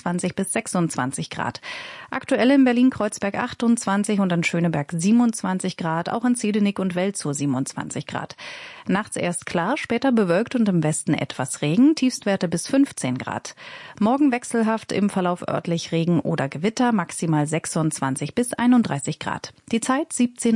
23 bis 26 Grad. Aktuell in Berlin-Kreuzberg 28 und in Schöneberg 27 Grad, auch in Ziedenik und Welzow 27 Grad. Nachts erst klar, später bewölkt und im Westen etwas Regen, Tiefstwerte bis 15 Grad. Morgen wechselhaft, im Verlauf örtlich Regen oder Gewitter, maximal 26 bis 31 Grad. Die Zeit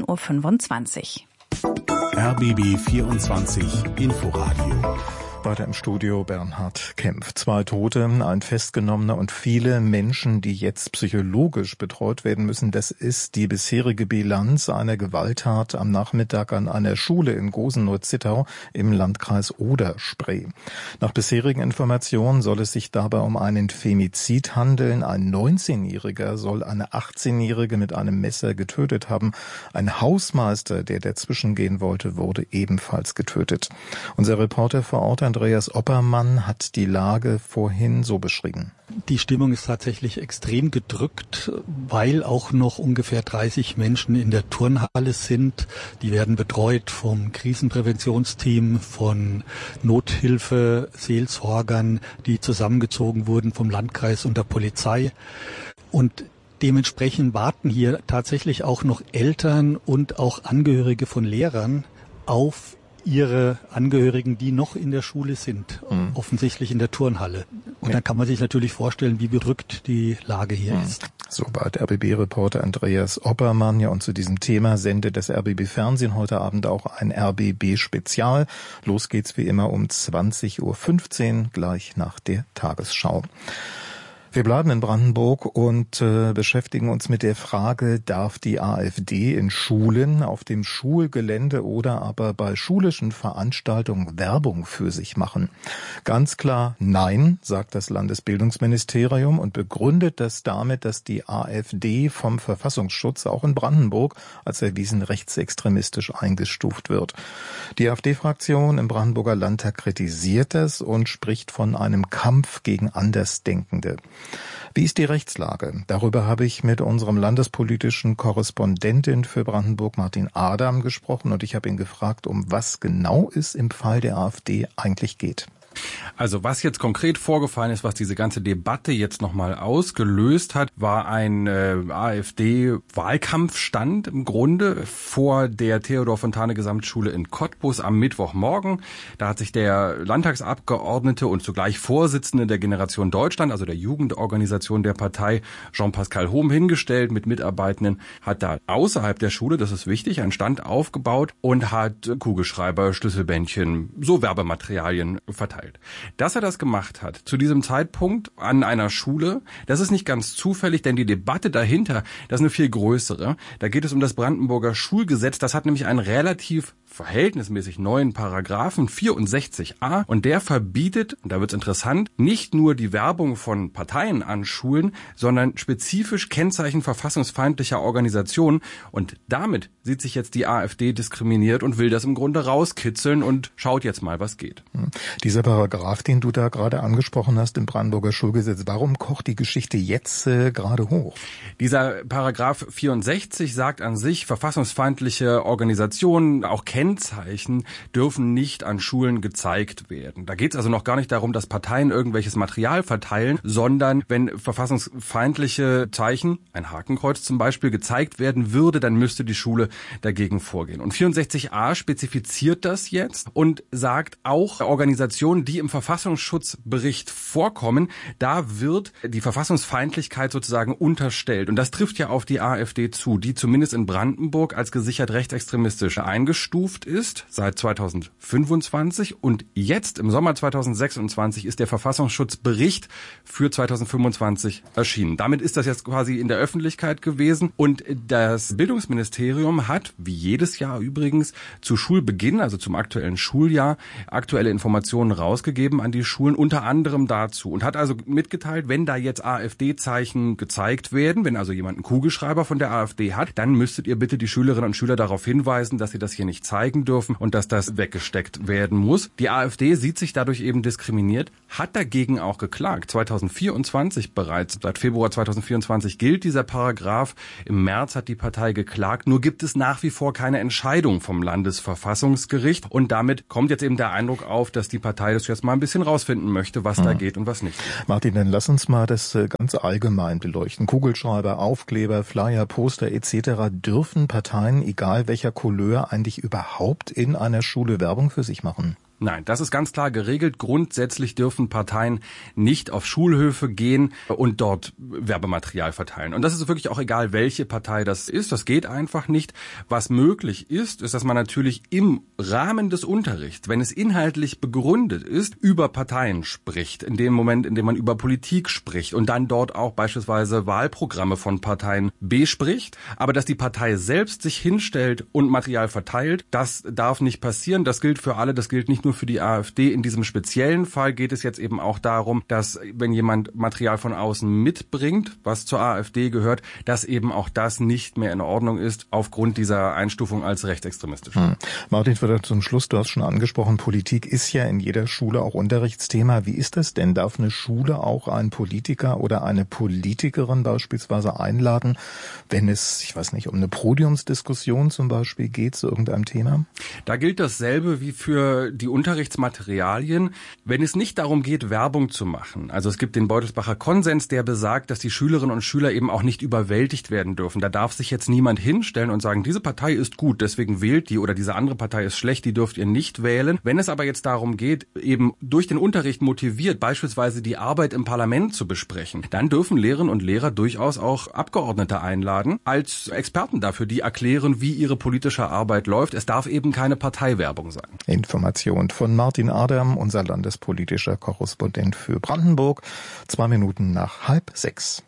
17:25 Uhr. RBB 24 Inforadio. Weiter im Studio Bernhard Kempf. 2 Tote, ein Festgenommener und viele Menschen, die jetzt psychologisch betreut werden müssen. Das ist die bisherige Bilanz einer Gewalttat am Nachmittag an einer Schule in Gosen-Neu-Zittau im Landkreis Oder-Spree. Nach bisherigen Informationen soll es sich dabei um einen Femizid handeln. Ein 19-Jähriger soll eine 18-Jährige mit einem Messer getötet haben. Ein Hausmeister, der dazwischen gehen wollte, wurde ebenfalls getötet. Unser Reporter vor Ort, Andreas Oppermann, hat die Lage vorhin so beschrieben. Die Stimmung ist tatsächlich extrem gedrückt, weil auch noch ungefähr 30 Menschen in der Turnhalle sind. Die werden betreut vom Krisenpräventionsteam, von Nothilfe, Seelsorgern, die zusammengezogen wurden vom Landkreis und der Polizei. Und dementsprechend warten hier tatsächlich auch noch Eltern und auch Angehörige von Lehrern auf ihre Angehörigen, die noch in der Schule sind, offensichtlich in der Turnhalle. Und dann kann man sich natürlich vorstellen, wie bedrückt die Lage hier ist. Soweit RBB-Reporter Andreas Oppermann. Ja, und zu diesem Thema sendet das RBB-Fernsehen heute Abend auch ein RBB-Spezial. Los geht's wie immer um 20:15 Uhr, gleich nach der Tagesschau. Wir bleiben in Brandenburg und beschäftigen uns mit der Frage, darf die AfD in Schulen, auf dem Schulgelände oder aber bei schulischen Veranstaltungen Werbung für sich machen? Ganz klar nein, sagt das Landesbildungsministerium und begründet das damit, dass die AfD vom Verfassungsschutz auch in Brandenburg als erwiesen rechtsextremistisch eingestuft wird. Die AfD-Fraktion im Brandenburger Landtag kritisiert das und spricht von einem Kampf gegen Andersdenkende. Wie ist die Rechtslage? Darüber habe ich mit unserem landespolitischen Korrespondentin für Brandenburg, Martin Adam, gesprochen und ich habe ihn gefragt, um was genau es im Fall der AfD eigentlich geht. Also was jetzt konkret vorgefallen ist, was diese ganze Debatte jetzt nochmal ausgelöst hat, war ein AfD-Wahlkampfstand im Grunde vor der Theodor-Fontane-Gesamtschule in Cottbus am Mittwochmorgen. Da hat sich der Landtagsabgeordnete und zugleich Vorsitzende der Generation Deutschland, also der Jugendorganisation der Partei, Jean-Pascal Hohm, hingestellt mit Mitarbeitenden, hat da außerhalb der Schule, das ist wichtig, einen Stand aufgebaut und hat Kugelschreiber, Schlüsselbändchen, so Werbematerialien verteilt. Dass er das gemacht hat, zu diesem Zeitpunkt an einer Schule, das ist nicht ganz zufällig, denn die Debatte dahinter, das ist eine viel größere. Da geht es um das Brandenburger Schulgesetz, das hat nämlich einen relativ verhältnismäßig neuen Paragraphen 64a und der verbietet, und da wird's interessant, nicht nur die Werbung von Parteien an Schulen, sondern spezifisch Kennzeichen verfassungsfeindlicher Organisationen und damit sieht sich jetzt die AfD diskriminiert und will das im Grunde rauskitzeln und schaut jetzt mal, was geht. Dieser Paragraph, den du da gerade angesprochen hast im Brandenburger Schulgesetz, warum kocht die Geschichte jetzt gerade hoch? Dieser Paragraph 64 sagt an sich, verfassungsfeindliche Organisationen, auch Kennzeichen dürfen nicht an Schulen gezeigt werden. Da geht es also noch gar nicht darum, dass Parteien irgendwelches Material verteilen, sondern wenn verfassungsfeindliche Zeichen, ein Hakenkreuz zum Beispiel, gezeigt werden würde, dann müsste die Schule dagegen vorgehen. Und 64a spezifiziert das jetzt und sagt auch Organisationen, die im Verfassungsschutzbericht vorkommen, da wird die Verfassungsfeindlichkeit sozusagen unterstellt. Und das trifft ja auf die AfD zu, die zumindest in Brandenburg als gesichert rechtsextremistisch eingestuft ist seit 2025 und jetzt im Sommer 2026 ist der Verfassungsschutzbericht für 2025 erschienen. Damit ist das jetzt quasi in der Öffentlichkeit gewesen und das Bildungsministerium hat, wie jedes Jahr übrigens, zu Schulbeginn, also zum aktuellen Schuljahr, aktuelle Informationen rausgegeben an die Schulen, unter anderem dazu und hat also mitgeteilt, wenn da jetzt AfD-Zeichen gezeigt werden, wenn also jemand einen Kugelschreiber von der AfD hat, dann müsstet ihr bitte die Schülerinnen und Schüler darauf hinweisen, dass sie das hier nicht zeigen dürfen und dass das weggesteckt werden muss. Die AfD sieht sich dadurch eben diskriminiert, hat dagegen auch geklagt. 2024 bereits, seit Februar 2024 gilt dieser Paragraph. Im März hat die Partei geklagt. Nur gibt es nach wie vor keine Entscheidung vom Landesverfassungsgericht und damit kommt jetzt eben der Eindruck auf, dass die Partei das jetzt mal ein bisschen rausfinden möchte, was da geht und was nicht. Martin, dann lass uns mal das ganz allgemein beleuchten. Kugelschreiber, Aufkleber, Flyer, Poster etc. Dürfen Parteien, egal welcher Couleur, eigentlich überhaupt in einer Schule Werbung für sich machen? Nein, das ist ganz klar geregelt. Grundsätzlich dürfen Parteien nicht auf Schulhöfe gehen und dort Werbematerial verteilen. Und das ist wirklich auch egal, welche Partei das ist. Das geht einfach nicht. Was möglich ist, ist, dass man natürlich im Rahmen des Unterrichts, wenn es inhaltlich begründet ist, über Parteien spricht. In dem Moment, in dem man über Politik spricht und dann dort auch beispielsweise Wahlprogramme von Parteien bespricht. Aber dass die Partei selbst sich hinstellt und Material verteilt, das darf nicht passieren. Das gilt für alle. Das gilt nicht nur für die AfD. In diesem speziellen Fall geht es jetzt eben auch darum, dass wenn jemand Material von außen mitbringt, was zur AfD gehört, dass eben auch das nicht mehr in Ordnung ist aufgrund dieser Einstufung als rechtsextremistisch. Martin, vielleicht zum Schluss, du hast schon angesprochen, Politik ist ja in jeder Schule auch Unterrichtsthema. Wie ist das denn? Darf eine Schule auch einen Politiker oder eine Politikerin beispielsweise einladen, wenn es, ich weiß nicht, um eine Podiumsdiskussion zum Beispiel geht zu irgendeinem Thema? Da gilt dasselbe wie für die Unterrichtsmaterialien, wenn es nicht darum geht, Werbung zu machen. Also es gibt den Beutelsbacher Konsens, der besagt, dass die Schülerinnen und Schüler eben auch nicht überwältigt werden dürfen. Da darf sich jetzt niemand hinstellen und sagen, diese Partei ist gut, deswegen wählt die, oder diese andere Partei ist schlecht, die dürft ihr nicht wählen. Wenn es aber jetzt darum geht, eben durch den Unterricht motiviert, beispielsweise die Arbeit im Parlament zu besprechen, dann dürfen Lehrerinnen und Lehrer durchaus auch Abgeordnete einladen als Experten dafür, die erklären, wie ihre politische Arbeit läuft. Es darf eben keine Parteiwerbung sein. Information von Martin Adam, unser landespolitischer Korrespondent für Brandenburg. 2 Minuten nach 5:30.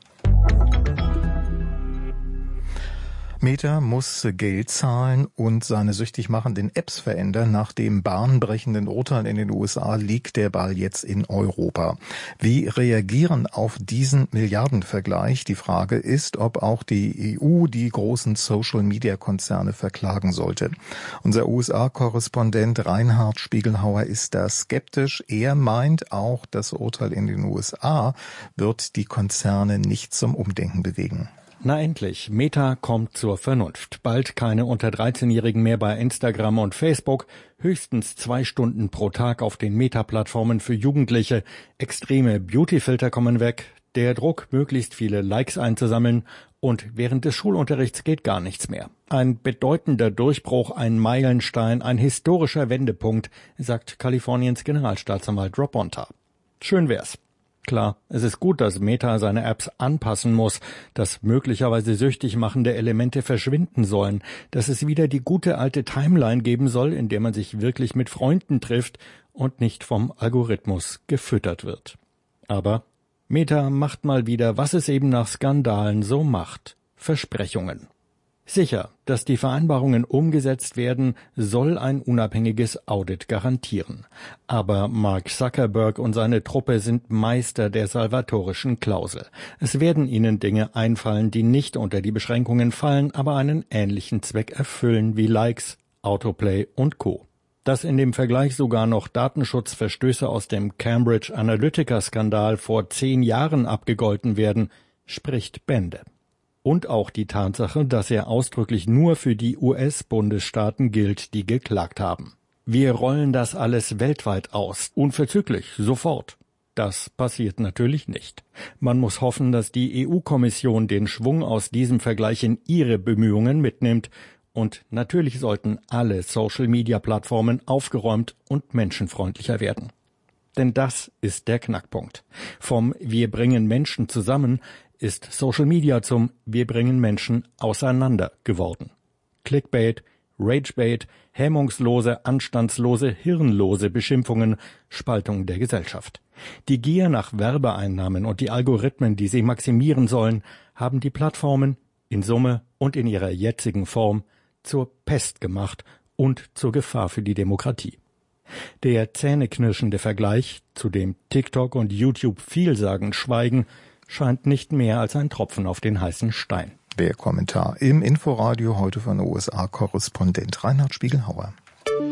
Meta muss Geld zahlen und seine süchtig machenden Apps verändern. Nach dem bahnbrechenden Urteil in den USA liegt der Ball jetzt in Europa. Wie reagieren auf diesen Milliardenvergleich? Die Frage ist, ob auch die EU die großen Social-Media-Konzerne verklagen sollte. Unser USA-Korrespondent Reinhard Spiegelhauer ist da skeptisch. Er meint auch, das Urteil in den USA wird die Konzerne nicht zum Umdenken bewegen. Na endlich, Meta kommt zur Vernunft. Bald keine unter 13-Jährigen mehr bei Instagram und Facebook, höchstens 2 Stunden pro Tag auf den Meta-Plattformen für Jugendliche. Extreme Beauty-Filter kommen weg, der Druck, möglichst viele Likes einzusammeln, und während des Schulunterrichts geht gar nichts mehr. Ein bedeutender Durchbruch, ein Meilenstein, ein historischer Wendepunkt, sagt Kaliforniens Generalstaatsanwalt Rob Bonta. Schön wär's. Klar, es ist gut, dass Meta seine Apps anpassen muss, dass möglicherweise süchtig machende Elemente verschwinden sollen, dass es wieder die gute alte Timeline geben soll, in der man sich wirklich mit Freunden trifft und nicht vom Algorithmus gefüttert wird. Aber Meta macht mal wieder, was es eben nach Skandalen so macht: Versprechungen. Sicher, dass die Vereinbarungen umgesetzt werden, soll ein unabhängiges Audit garantieren. Aber Mark Zuckerberg und seine Truppe sind Meister der salvatorischen Klausel. Es werden ihnen Dinge einfallen, die nicht unter die Beschränkungen fallen, aber einen ähnlichen Zweck erfüllen wie Likes, Autoplay und Co. Dass in dem Vergleich sogar noch Datenschutzverstöße aus dem Cambridge Analytica-Skandal vor 10 Jahren abgegolten werden, spricht Bände. Und auch die Tatsache, dass er ausdrücklich nur für die US-Bundesstaaten gilt, die geklagt haben. Wir rollen das alles weltweit aus, unverzüglich, sofort. Das passiert natürlich nicht. Man muss hoffen, dass die EU-Kommission den Schwung aus diesem Vergleich in ihre Bemühungen mitnimmt. Und natürlich sollten alle Social-Media-Plattformen aufgeräumt und menschenfreundlicher werden. Denn das ist der Knackpunkt. Vom Wir bringen Menschen zusammen ist Social Media zum Wir bringen Menschen auseinander geworden. Clickbait, Ragebait, hemmungslose, anstandslose, hirnlose Beschimpfungen, Spaltung der Gesellschaft. Die Gier nach Werbeeinnahmen und die Algorithmen, die sie maximieren sollen, haben die Plattformen in Summe und in ihrer jetzigen Form zur Pest gemacht und zur Gefahr für die Demokratie. Der zähneknirschende Vergleich, zu dem TikTok und YouTube vielsagend schweigen, scheint nicht mehr als ein Tropfen auf den heißen Stein. Der Kommentar im Inforadio heute von USA-Korrespondent Reinhard Spiegelhauer.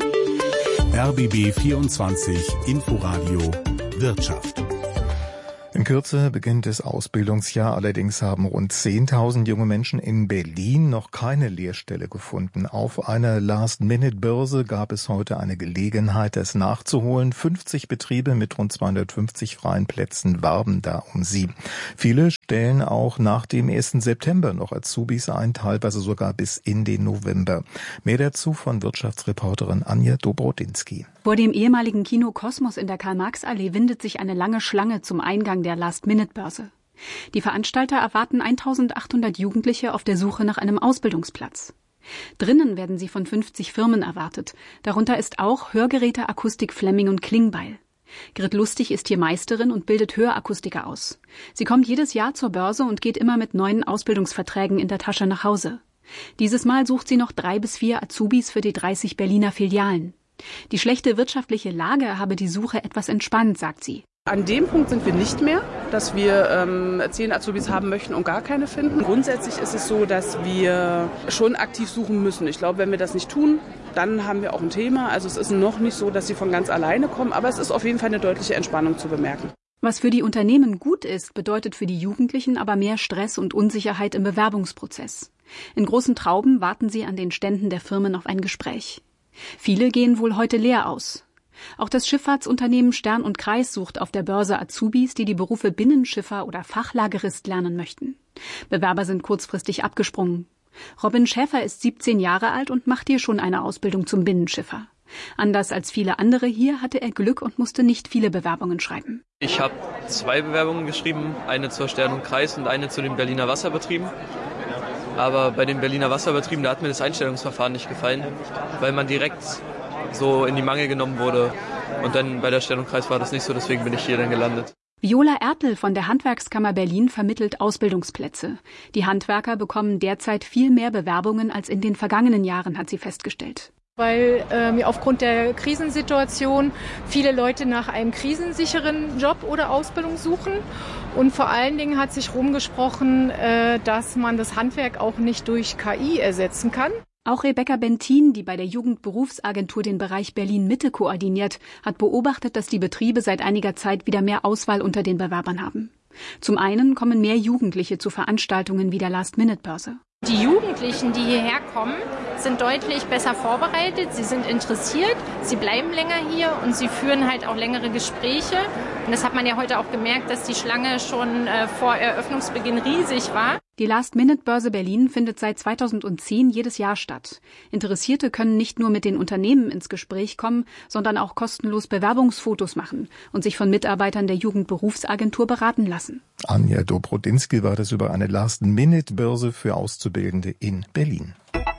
RBB 24 Inforadio Wirtschaft. In Kürze beginnt das Ausbildungsjahr. Allerdings haben rund 10.000 junge Menschen in Berlin noch keine Lehrstelle gefunden. Auf einer Last-Minute-Börse gab es heute eine Gelegenheit, das nachzuholen. 50 Betriebe mit rund 250 freien Plätzen warben da um sie. Viele stellen auch nach dem 1. September noch Azubis ein, teilweise sogar bis in den November. Mehr dazu von Wirtschaftsreporterin Anja Dobrodinsky. Vor dem ehemaligen Kino Kosmos in der Karl-Marx-Allee windet sich eine lange Schlange zum Eingang der Last-Minute-Börse. Die Veranstalter erwarten 1.800 Jugendliche auf der Suche nach einem Ausbildungsplatz. Drinnen werden sie von 50 Firmen erwartet. Darunter ist auch Hörgeräte Akustik Flemming und Klingbeil. Grit Lustig ist hier Meisterin und bildet Hörakustiker aus. Sie kommt jedes Jahr zur Börse und geht immer mit neuen Ausbildungsverträgen in der Tasche nach Hause. Dieses Mal sucht sie noch 3 bis 4 Azubis für die 30 Berliner Filialen. Die schlechte wirtschaftliche Lage habe die Suche etwas entspannt, sagt sie. An dem Punkt sind wir nicht mehr, dass wir 10 Azubis haben möchten und gar keine finden. Grundsätzlich ist es so, dass wir schon aktiv suchen müssen. Ich glaube, wenn wir das nicht tun, dann haben wir auch ein Thema. Also es ist noch nicht so, dass sie von ganz alleine kommen, aber es ist auf jeden Fall eine deutliche Entspannung zu bemerken. Was für die Unternehmen gut ist, bedeutet für die Jugendlichen aber mehr Stress und Unsicherheit im Bewerbungsprozess. In großen Trauben warten sie an den Ständen der Firmen auf ein Gespräch. Viele gehen wohl heute leer aus. Auch das Schifffahrtsunternehmen Stern und Kreis sucht auf der Börse Azubis, die die Berufe Binnenschiffer oder Fachlagerist lernen möchten. Bewerber sind kurzfristig abgesprungen. Robin Schäfer ist 17 Jahre alt und macht hier schon eine Ausbildung zum Binnenschiffer. Anders als viele andere hier hatte er Glück und musste nicht viele Bewerbungen schreiben. Ich habe 2 Bewerbungen geschrieben, eine zur Stern und Kreis und eine zu den Berliner Wasserbetrieben. Aber bei den Berliner Wasserbetrieben, da hat mir das Einstellungsverfahren nicht gefallen, weil man direkt so in die Mangel genommen wurde. Und dann bei der Stern und Kreis war das nicht so, deswegen bin ich hier dann gelandet. Viola Ertel von der Handwerkskammer Berlin vermittelt Ausbildungsplätze. Die Handwerker bekommen derzeit viel mehr Bewerbungen als in den vergangenen Jahren, hat sie festgestellt. Weil aufgrund der Krisensituation viele Leute nach einem krisensicheren Job oder Ausbildung suchen. Und vor allen Dingen hat sich rumgesprochen, dass man das Handwerk auch nicht durch KI ersetzen kann. Auch Rebecca Bentin, die bei der Jugendberufsagentur den Bereich Berlin-Mitte koordiniert, hat beobachtet, dass die Betriebe seit einiger Zeit wieder mehr Auswahl unter den Bewerbern haben. Zum einen kommen mehr Jugendliche zu Veranstaltungen wie der Last-Minute-Börse. Die Jugendlichen, die hierher kommen, sind deutlich besser vorbereitet, sie sind interessiert, sie bleiben länger hier und sie führen halt auch längere Gespräche. Und das hat man ja heute auch gemerkt, dass die Schlange schon vor Eröffnungsbeginn riesig war. Die Last-Minute-Börse Berlin findet seit 2010 jedes Jahr statt. Interessierte können nicht nur mit den Unternehmen ins Gespräch kommen, sondern auch kostenlos Bewerbungsfotos machen und sich von Mitarbeitern der Jugendberufsagentur beraten lassen. Anja Dobrodinsky war das über eine Last-Minute-Börse für Auszubildende in Berlin.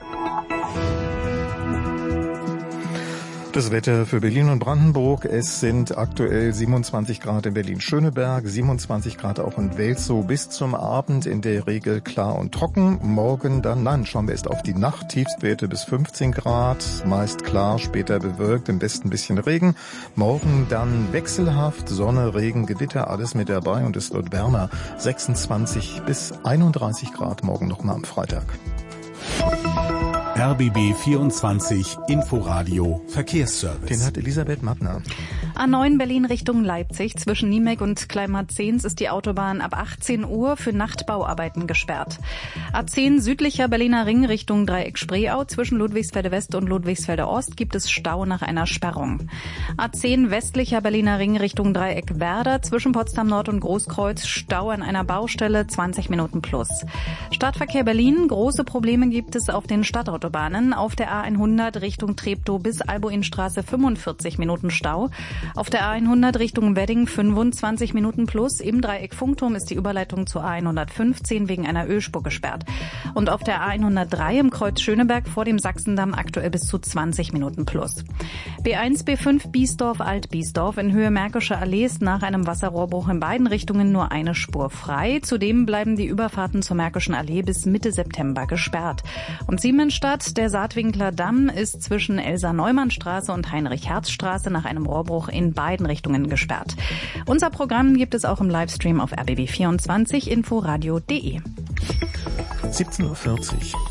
Das Wetter für Berlin und Brandenburg. Es sind aktuell 27 Grad in Berlin-Schöneberg, 27 Grad auch in Welzow. Bis zum Abend in der Regel klar und trocken. Morgen dann, schauen wir erst auf die Nacht. Tiefstwerte bis 15 Grad, meist klar, später bewölkt, im Westen ein bisschen Regen. Morgen dann wechselhaft, Sonne, Regen, Gewitter, alles mit dabei und es wird wärmer. 26 bis 31 Grad morgen nochmal am Freitag. RBB 24 Inforadio Verkehrsservice. Den hat Elisabeth Mattner. A9 Berlin Richtung Leipzig. Zwischen Niemek und Kleinmarzens ist die Autobahn ab 18 Uhr für Nachtbauarbeiten gesperrt. A10 südlicher Berliner Ring Richtung Dreieck Spreeau. Zwischen Ludwigsfelde West und Ludwigsfelde Ost gibt es Stau nach einer Sperrung. A10 westlicher Berliner Ring Richtung Dreieck Werder. Zwischen Potsdam Nord und Großkreuz Stau an einer Baustelle, 20 Minuten plus. Stadtverkehr Berlin. Große Probleme gibt es auf den Stadtautobahnen. Auf der A100 Richtung Treptow bis Albuinstraße 45 Minuten Stau. Auf der A100 Richtung Wedding 25 Minuten plus. Im Dreieck Funkturm ist die Überleitung zur A115 wegen einer Ölspur gesperrt. Und auf der A103 im Kreuz Schöneberg vor dem Sachsendamm aktuell bis zu 20 Minuten plus. B1, B5 Biesdorf, Alt-Biesdorf in Höhe Märkische Allee ist nach einem Wasserrohrbruch in beiden Richtungen nur eine Spur frei. Zudem bleiben die Überfahrten zur Märkischen Allee bis Mitte September gesperrt. Und Siemensstadt, der Saatwinkler Damm, ist zwischen Elsa-Neumann-Straße und Heinrich-Herz-Straße nach einem Rohrbruch in beiden Richtungen gesperrt. Unser Programm gibt es auch im Livestream auf rbb24 inforadio.de. 17:40 Uhr.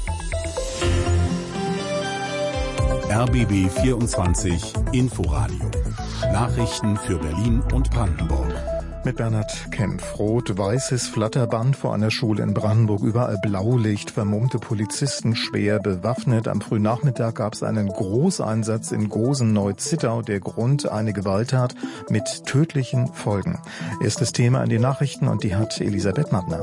RBB 24 Inforadio. Nachrichten für Berlin und Brandenburg. Mit Bernhard Kempf. Rot-weißes Flatterband vor einer Schule in Brandenburg. Überall Blaulicht, vermummte Polizisten schwer bewaffnet. Am frühen Nachmittag gab es einen Großeinsatz in Gosen-Neu-Zittau. Der Grund, eine Gewalttat mit tödlichen Folgen. Erstes Thema in den Nachrichten und die hat Elisabeth Mattner.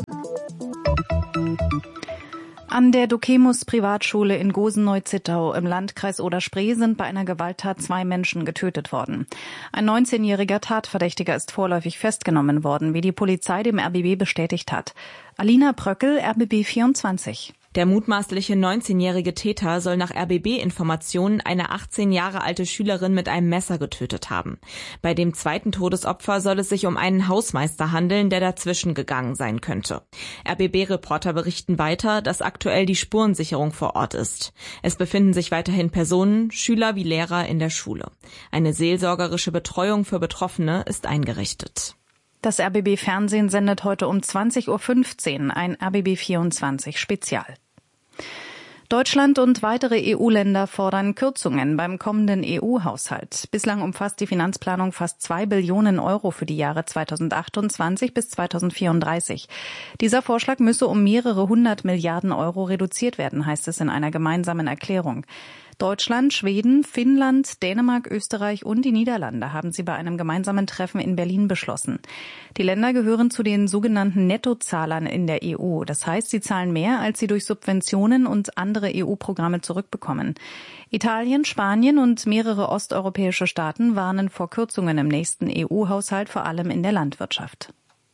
An der Dokemus Privatschule in Gosen-Neu-Zittau im Landkreis Oder-Spree sind bei einer Gewalttat 2 Menschen getötet worden. Ein 19-jähriger Tatverdächtiger ist vorläufig festgenommen worden, wie die Polizei dem RBB bestätigt hat. Alina Bröckel, RBB 24. Der mutmaßliche 19-jährige Täter soll nach RBB-Informationen eine 18 Jahre alte Schülerin mit einem Messer getötet haben. Bei dem zweiten Todesopfer soll es sich um einen Hausmeister handeln, der dazwischen gegangen sein könnte. RBB-Reporter berichten weiter, dass aktuell die Spurensicherung vor Ort ist. Es befinden sich weiterhin Personen, Schüler wie Lehrer in der Schule. Eine seelsorgerische Betreuung für Betroffene ist eingerichtet. Das RBB-Fernsehen sendet heute um 20.15 Uhr ein RBB 24 Spezial. Deutschland und weitere EU-Länder fordern Kürzungen beim kommenden EU-Haushalt. Bislang umfasst die Finanzplanung fast 2 Billionen Euro für die Jahre 2028 bis 2034. Dieser Vorschlag müsse um mehrere 100 Milliarden Euro reduziert werden, heißt es in einer gemeinsamen Erklärung. Deutschland, Schweden, Finnland, Dänemark, Österreich und die Niederlande haben sie bei einem gemeinsamen Treffen in Berlin beschlossen. Die Länder gehören zu den sogenannten Nettozahlern in der EU. Das heißt, sie zahlen mehr, als sie durch Subventionen und andere EU-Programme zurückbekommen. Italien, Spanien und mehrere osteuropäische Staaten warnen vor Kürzungen im nächsten EU-Haushalt, vor allem in der Landwirtschaft.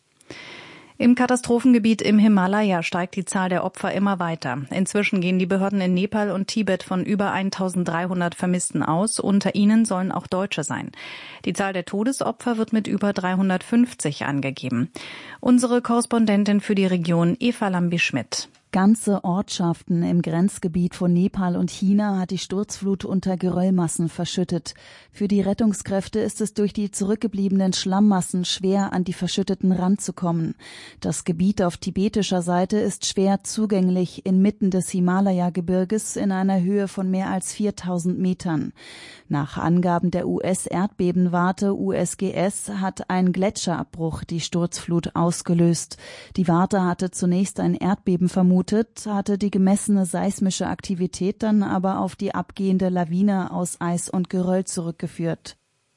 Im Katastrophengebiet im Himalaya steigt die Zahl der Opfer immer weiter. Inzwischen gehen die Behörden in Nepal und Tibet von über 1300 Vermissten aus. Unter ihnen sollen auch Deutsche sein. Die Zahl der Todesopfer wird mit über 350 angegeben. Unsere Korrespondentin für die Region Eva Lambi-Schmidt. Ganze Ortschaften im Grenzgebiet von Nepal und China hat die Sturzflut unter Geröllmassen verschüttet. Für die Rettungskräfte ist es durch die zurückgebliebenen Schlammmassen schwer, an die verschütteten ranzukommen. Das Gebiet auf tibetischer Seite ist schwer zugänglich inmitten des Himalaya-Gebirges in einer Höhe von mehr als 4000 Metern. Nach Angaben der US-Erdbebenwarte USGS hat ein Gletscherabbruch die Sturzflut ausgelöst. Die Warte hatte zunächst ein Erdbeben vermutet, hatte die gemessene seismische Aktivität dann aber auf die abgehende Lawine aus Eis und Geröll zurückgeführt.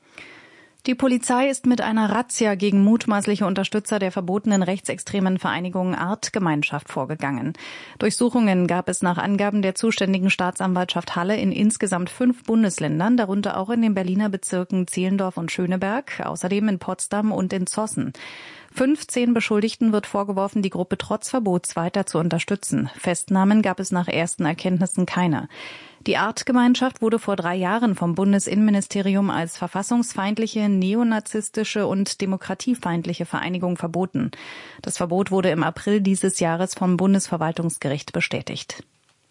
Die Polizei ist mit einer Razzia gegen mutmaßliche Unterstützer der verbotenen rechtsextremen Vereinigung Artgemeinschaft vorgegangen. Durchsuchungen gab es nach Angaben der zuständigen Staatsanwaltschaft Halle in insgesamt 5 Bundesländern, darunter auch in den Berliner Bezirken Zehlendorf und Schöneberg, außerdem in Potsdam und in Zossen. 15 Beschuldigten wird vorgeworfen, die Gruppe trotz Verbots weiter zu unterstützen. Festnahmen gab es nach ersten Erkenntnissen keine. Die Artgemeinschaft wurde vor 3 Jahren vom Bundesinnenministerium als verfassungsfeindliche, neonazistische und demokratiefeindliche Vereinigung verboten. Das Verbot wurde im April dieses Jahres vom Bundesverwaltungsgericht bestätigt.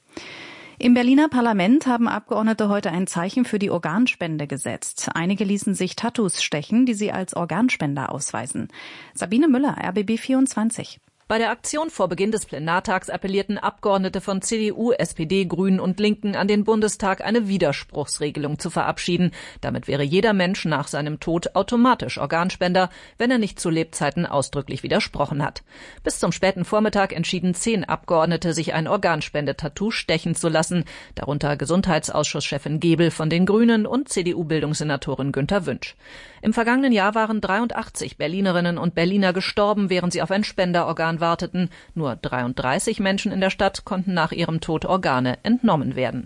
Im Berliner Parlament haben Abgeordnete heute ein Zeichen für die Organspende gesetzt. Einige ließen sich Tattoos stechen, die sie als Organspender ausweisen. Sabine Müller, RBB 24. Bei der Aktion vor Beginn des Plenartags appellierten Abgeordnete von CDU, SPD, Grünen und Linken an den Bundestag, eine Widerspruchsregelung zu verabschieden. Damit wäre jeder Mensch nach seinem Tod automatisch Organspender, wenn er nicht zu Lebzeiten ausdrücklich widersprochen hat. Bis zum späten Vormittag entschieden 10 Abgeordnete, sich ein Organspendetattoo stechen zu lassen, darunter Gesundheitsausschuschefin Gebel von den Grünen und CDU-Bildungssenatorin Günther Wünsch. Im vergangenen Jahr waren 83 Berlinerinnen und Berliner gestorben, während sie auf ein Spenderorgan warteten. Nur 33 Menschen in der Stadt konnten nach ihrem Tod Organe entnommen werden.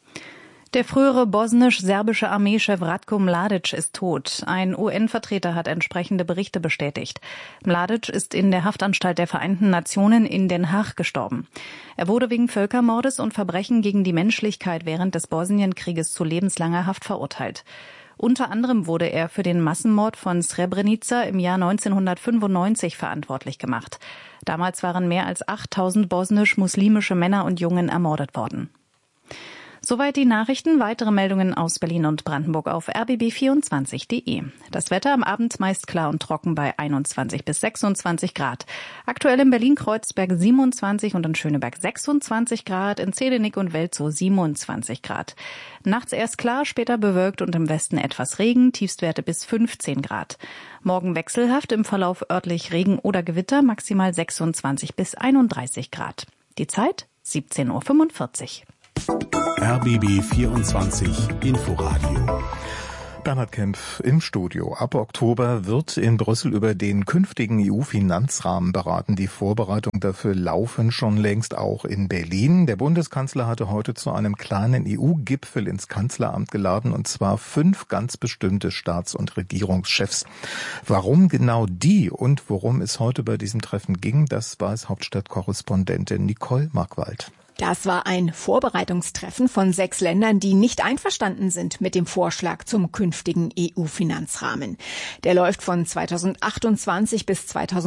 Der frühere bosnisch-serbische Armeechef Ratko Mladic ist tot. Ein UN-Vertreter hat entsprechende Berichte bestätigt. Mladic ist in der Haftanstalt der Vereinten Nationen in Den Haag gestorben. Er wurde wegen Völkermordes und Verbrechen gegen die Menschlichkeit während des Bosnienkrieges zu lebenslanger Haft verurteilt. Unter anderem wurde er für den Massenmord von Srebrenica im Jahr 1995 verantwortlich gemacht. Damals waren mehr als 8000 bosnisch-muslimische Männer und Jungen ermordet worden. Soweit die Nachrichten. Weitere Meldungen aus Berlin und Brandenburg auf rbb24.de. Das Wetter am Abend meist klar und trocken bei 21 bis 26 Grad. Aktuell in Berlin-Kreuzberg 27 und in Schöneberg 26 Grad, in Zedenick und Welzow 27 Grad. Nachts erst klar, später bewölkt und im Westen etwas Regen, Tiefstwerte bis 15 Grad. Morgen wechselhaft, im Verlauf örtlich Regen oder Gewitter, maximal 26 bis 31 Grad. Die Zeit 17:45 Uhr. RBB 24 Inforadio. Bernhard Kempf im Studio. Ab Oktober wird in Brüssel über den künftigen EU-Finanzrahmen beraten. Die Vorbereitungen dafür laufen schon längst auch in Berlin. Der Bundeskanzler hatte heute zu einem kleinen EU-Gipfel ins Kanzleramt geladen, und zwar 5 ganz bestimmte Staats- und Regierungschefs. Warum genau die und worum es heute bei diesem Treffen ging, das weiß Hauptstadtkorrespondentin Nicole Markwald. Das war ein Vorbereitungstreffen von 6 Ländern, die nicht einverstanden sind mit dem Vorschlag zum künftigen EU-Finanzrahmen. Der läuft von 2028 bis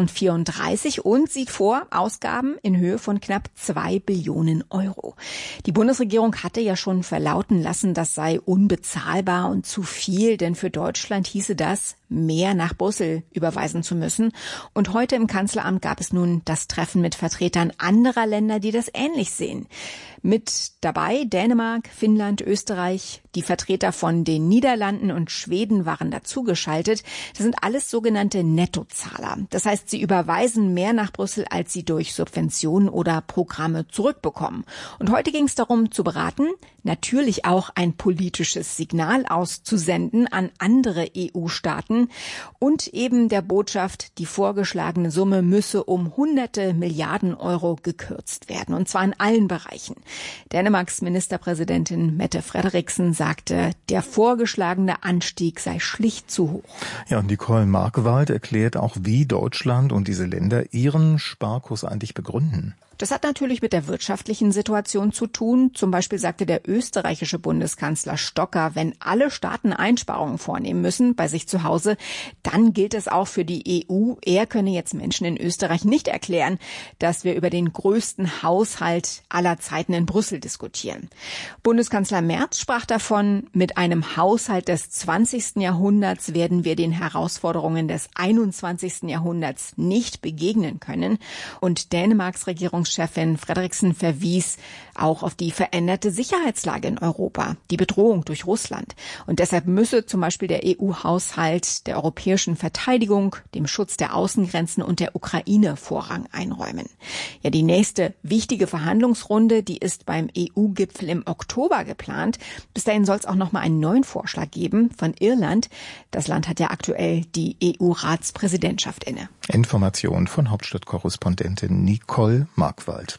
2034 und sieht vor Ausgaben in Höhe von knapp 2 Billionen Euro. Die Bundesregierung hatte ja schon verlauten lassen, das sei unbezahlbar und zu viel, denn für Deutschland hieße das, mehr nach Brüssel überweisen zu müssen. Und heute im Kanzleramt gab es nun das Treffen mit Vertretern anderer Länder, die das ähnlich sehen. Mit dabei Dänemark, Finnland, Österreich, die Vertreter von den Niederlanden und Schweden waren dazugeschaltet. Das sind alles sogenannte Nettozahler. Das heißt, sie überweisen mehr nach Brüssel, als sie durch Subventionen oder Programme zurückbekommen. Und heute ging es darum zu beraten, natürlich auch ein politisches Signal auszusenden an andere EU-Staaten und eben der Botschaft, die vorgeschlagene Summe müsse um hunderte Milliarden Euro gekürzt werden, und zwar in allen Bereichen. Dänemarks Ministerpräsidentin Mette Frederiksen sagte, der vorgeschlagene Anstieg sei schlicht zu hoch. Ja, und Nicole Markwald erklärt auch, wie Deutschland und diese Länder ihren Sparkurs eigentlich begründen. Das hat natürlich mit der wirtschaftlichen Situation zu tun. Zum Beispiel sagte der österreichische Bundeskanzler Stocker, wenn alle Staaten Einsparungen vornehmen müssen bei sich zu Hause, dann gilt es auch für die EU. Er könne jetzt Menschen in Österreich nicht erklären, dass wir über den größten Haushalt aller Zeiten in Brüssel diskutieren. Bundeskanzler Merz sprach davon, mit einem Haushalt des 20. Jahrhunderts werden wir den Herausforderungen des 21. Jahrhunderts nicht begegnen können. Und Dänemarks Regierungschefin Frederiksen verwies auch auf die veränderte Sicherheitslage in Europa, die Bedrohung durch Russland. Und deshalb müsse zum Beispiel der EU-Haushalt der europäischen Verteidigung, dem Schutz der Außengrenzen und der Ukraine Vorrang einräumen. Ja, die nächste wichtige Verhandlungsrunde, die ist beim EU-Gipfel im Oktober geplant. Bis dahin soll es auch noch mal einen neuen Vorschlag geben von Irland. Das Land hat ja aktuell die EU-Ratspräsidentschaft inne. Information von Hauptstadtkorrespondentin Nicole Markwald.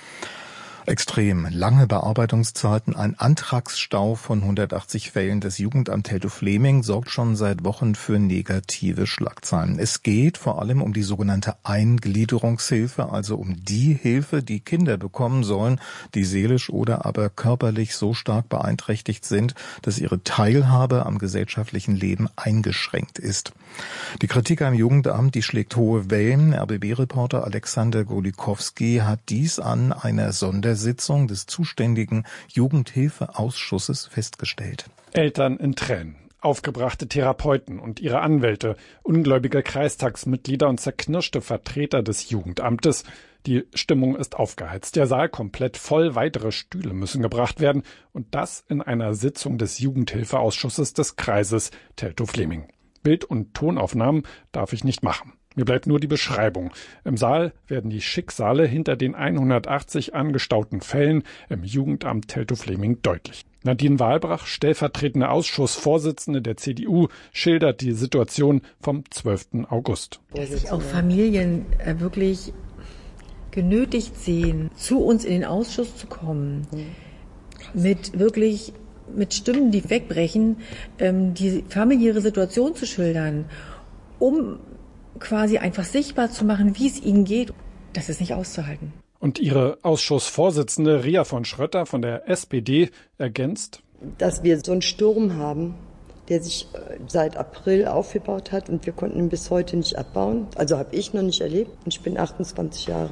Extrem lange Bearbeitungszeiten, ein Antragsstau von 180 Fällen. Das Jugendamt Teltow-Fläming sorgt schon seit Wochen für negative Schlagzeilen. Es geht vor allem um die sogenannte Eingliederungshilfe, also um die Hilfe, die Kinder bekommen sollen, die seelisch oder aber körperlich so stark beeinträchtigt sind, dass ihre Teilhabe am gesellschaftlichen Leben eingeschränkt ist. Die Kritik am Jugendamt, die schlägt hohe Wellen. RBB-Reporter Alexander Golikowski hat dies an einer Sondersitzung des zuständigen Jugendhilfeausschusses festgestellt. Eltern in Tränen, aufgebrachte Therapeuten und ihre Anwälte, ungläubige Kreistagsmitglieder und zerknirschte Vertreter des Jugendamtes. Die Stimmung ist aufgeheizt. Der Saal komplett voll, weitere Stühle müssen gebracht werden. Und das in einer Sitzung des Jugendhilfeausschusses des Kreises Teltow-Fläming. Bild- und Tonaufnahmen darf ich nicht machen. Mir bleibt nur die Beschreibung. Im Saal werden die Schicksale hinter den 180 angestauten Fällen im Jugendamt Teltow-Fläming deutlich. Nadine Wahlbrach, stellvertretende Ausschussvorsitzende der CDU, schildert die Situation vom 12. August. Dass sich auch Familien wirklich genötigt sehen, zu uns in den Ausschuss zu kommen, mit Stimmen, die wegbrechen, die familiäre Situation zu schildern, um quasi einfach sichtbar zu machen, wie es ihnen geht. Das ist nicht auszuhalten. Und ihre Ausschussvorsitzende Ria von Schrötter von der SPD ergänzt: Dass wir so einen Sturm haben, der sich seit April aufgebaut hat und wir konnten ihn bis heute nicht abbauen. Also habe ich noch nicht erlebt und ich bin 28 Jahre.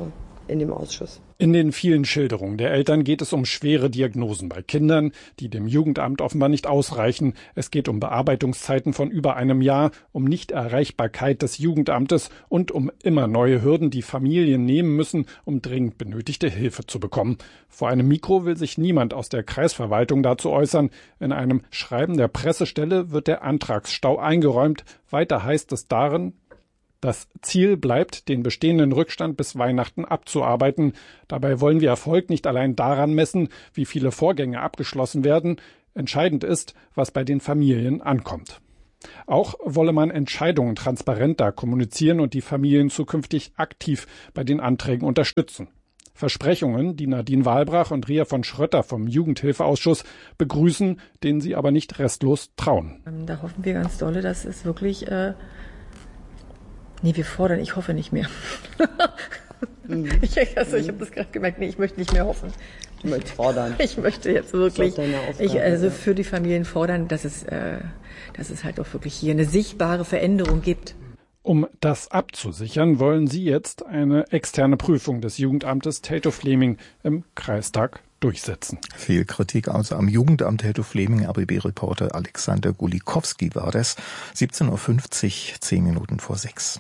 in dem Ausschuss. In den vielen Schilderungen der Eltern geht es um schwere Diagnosen bei Kindern, die dem Jugendamt offenbar nicht ausreichen. Es geht um Bearbeitungszeiten von über einem Jahr, um Nichterreichbarkeit des Jugendamtes und um immer neue Hürden, die Familien nehmen müssen, um dringend benötigte Hilfe zu bekommen. Vor einem Mikro will sich niemand aus der Kreisverwaltung dazu äußern. In einem Schreiben der Pressestelle wird der Antragsstau eingeräumt. Weiter heißt es darin: Das Ziel bleibt, den bestehenden Rückstand bis Weihnachten abzuarbeiten. Dabei wollen wir Erfolg nicht allein daran messen, wie viele Vorgänge abgeschlossen werden. Entscheidend ist, was bei den Familien ankommt. Auch wolle man Entscheidungen transparenter kommunizieren und die Familien zukünftig aktiv bei den Anträgen unterstützen. Versprechungen, die Nadine Wahlbrach und Ria von Schrötter vom Jugendhilfeausschuss begrüßen, denen sie aber nicht restlos trauen. Da hoffen wir ganz dolle, dass es wirklich... wir fordern, ich hoffe nicht mehr. Ich habe das gerade gemerkt, ich möchte nicht mehr hoffen. Du möchtest fordern. Ich möchte jetzt wirklich, für die Familien fordern, dass es halt auch wirklich hier eine sichtbare Veränderung gibt. Um das abzusichern, wollen Sie jetzt eine externe Prüfung des Jugendamtes Teltow-Fleming im Kreistag durchsetzen. Viel Kritik also am Jugendamt Teltow-Fleming. RBB-Reporter Alexander Gulikowski war das. 17.50 Uhr, 10 Minuten vor 6.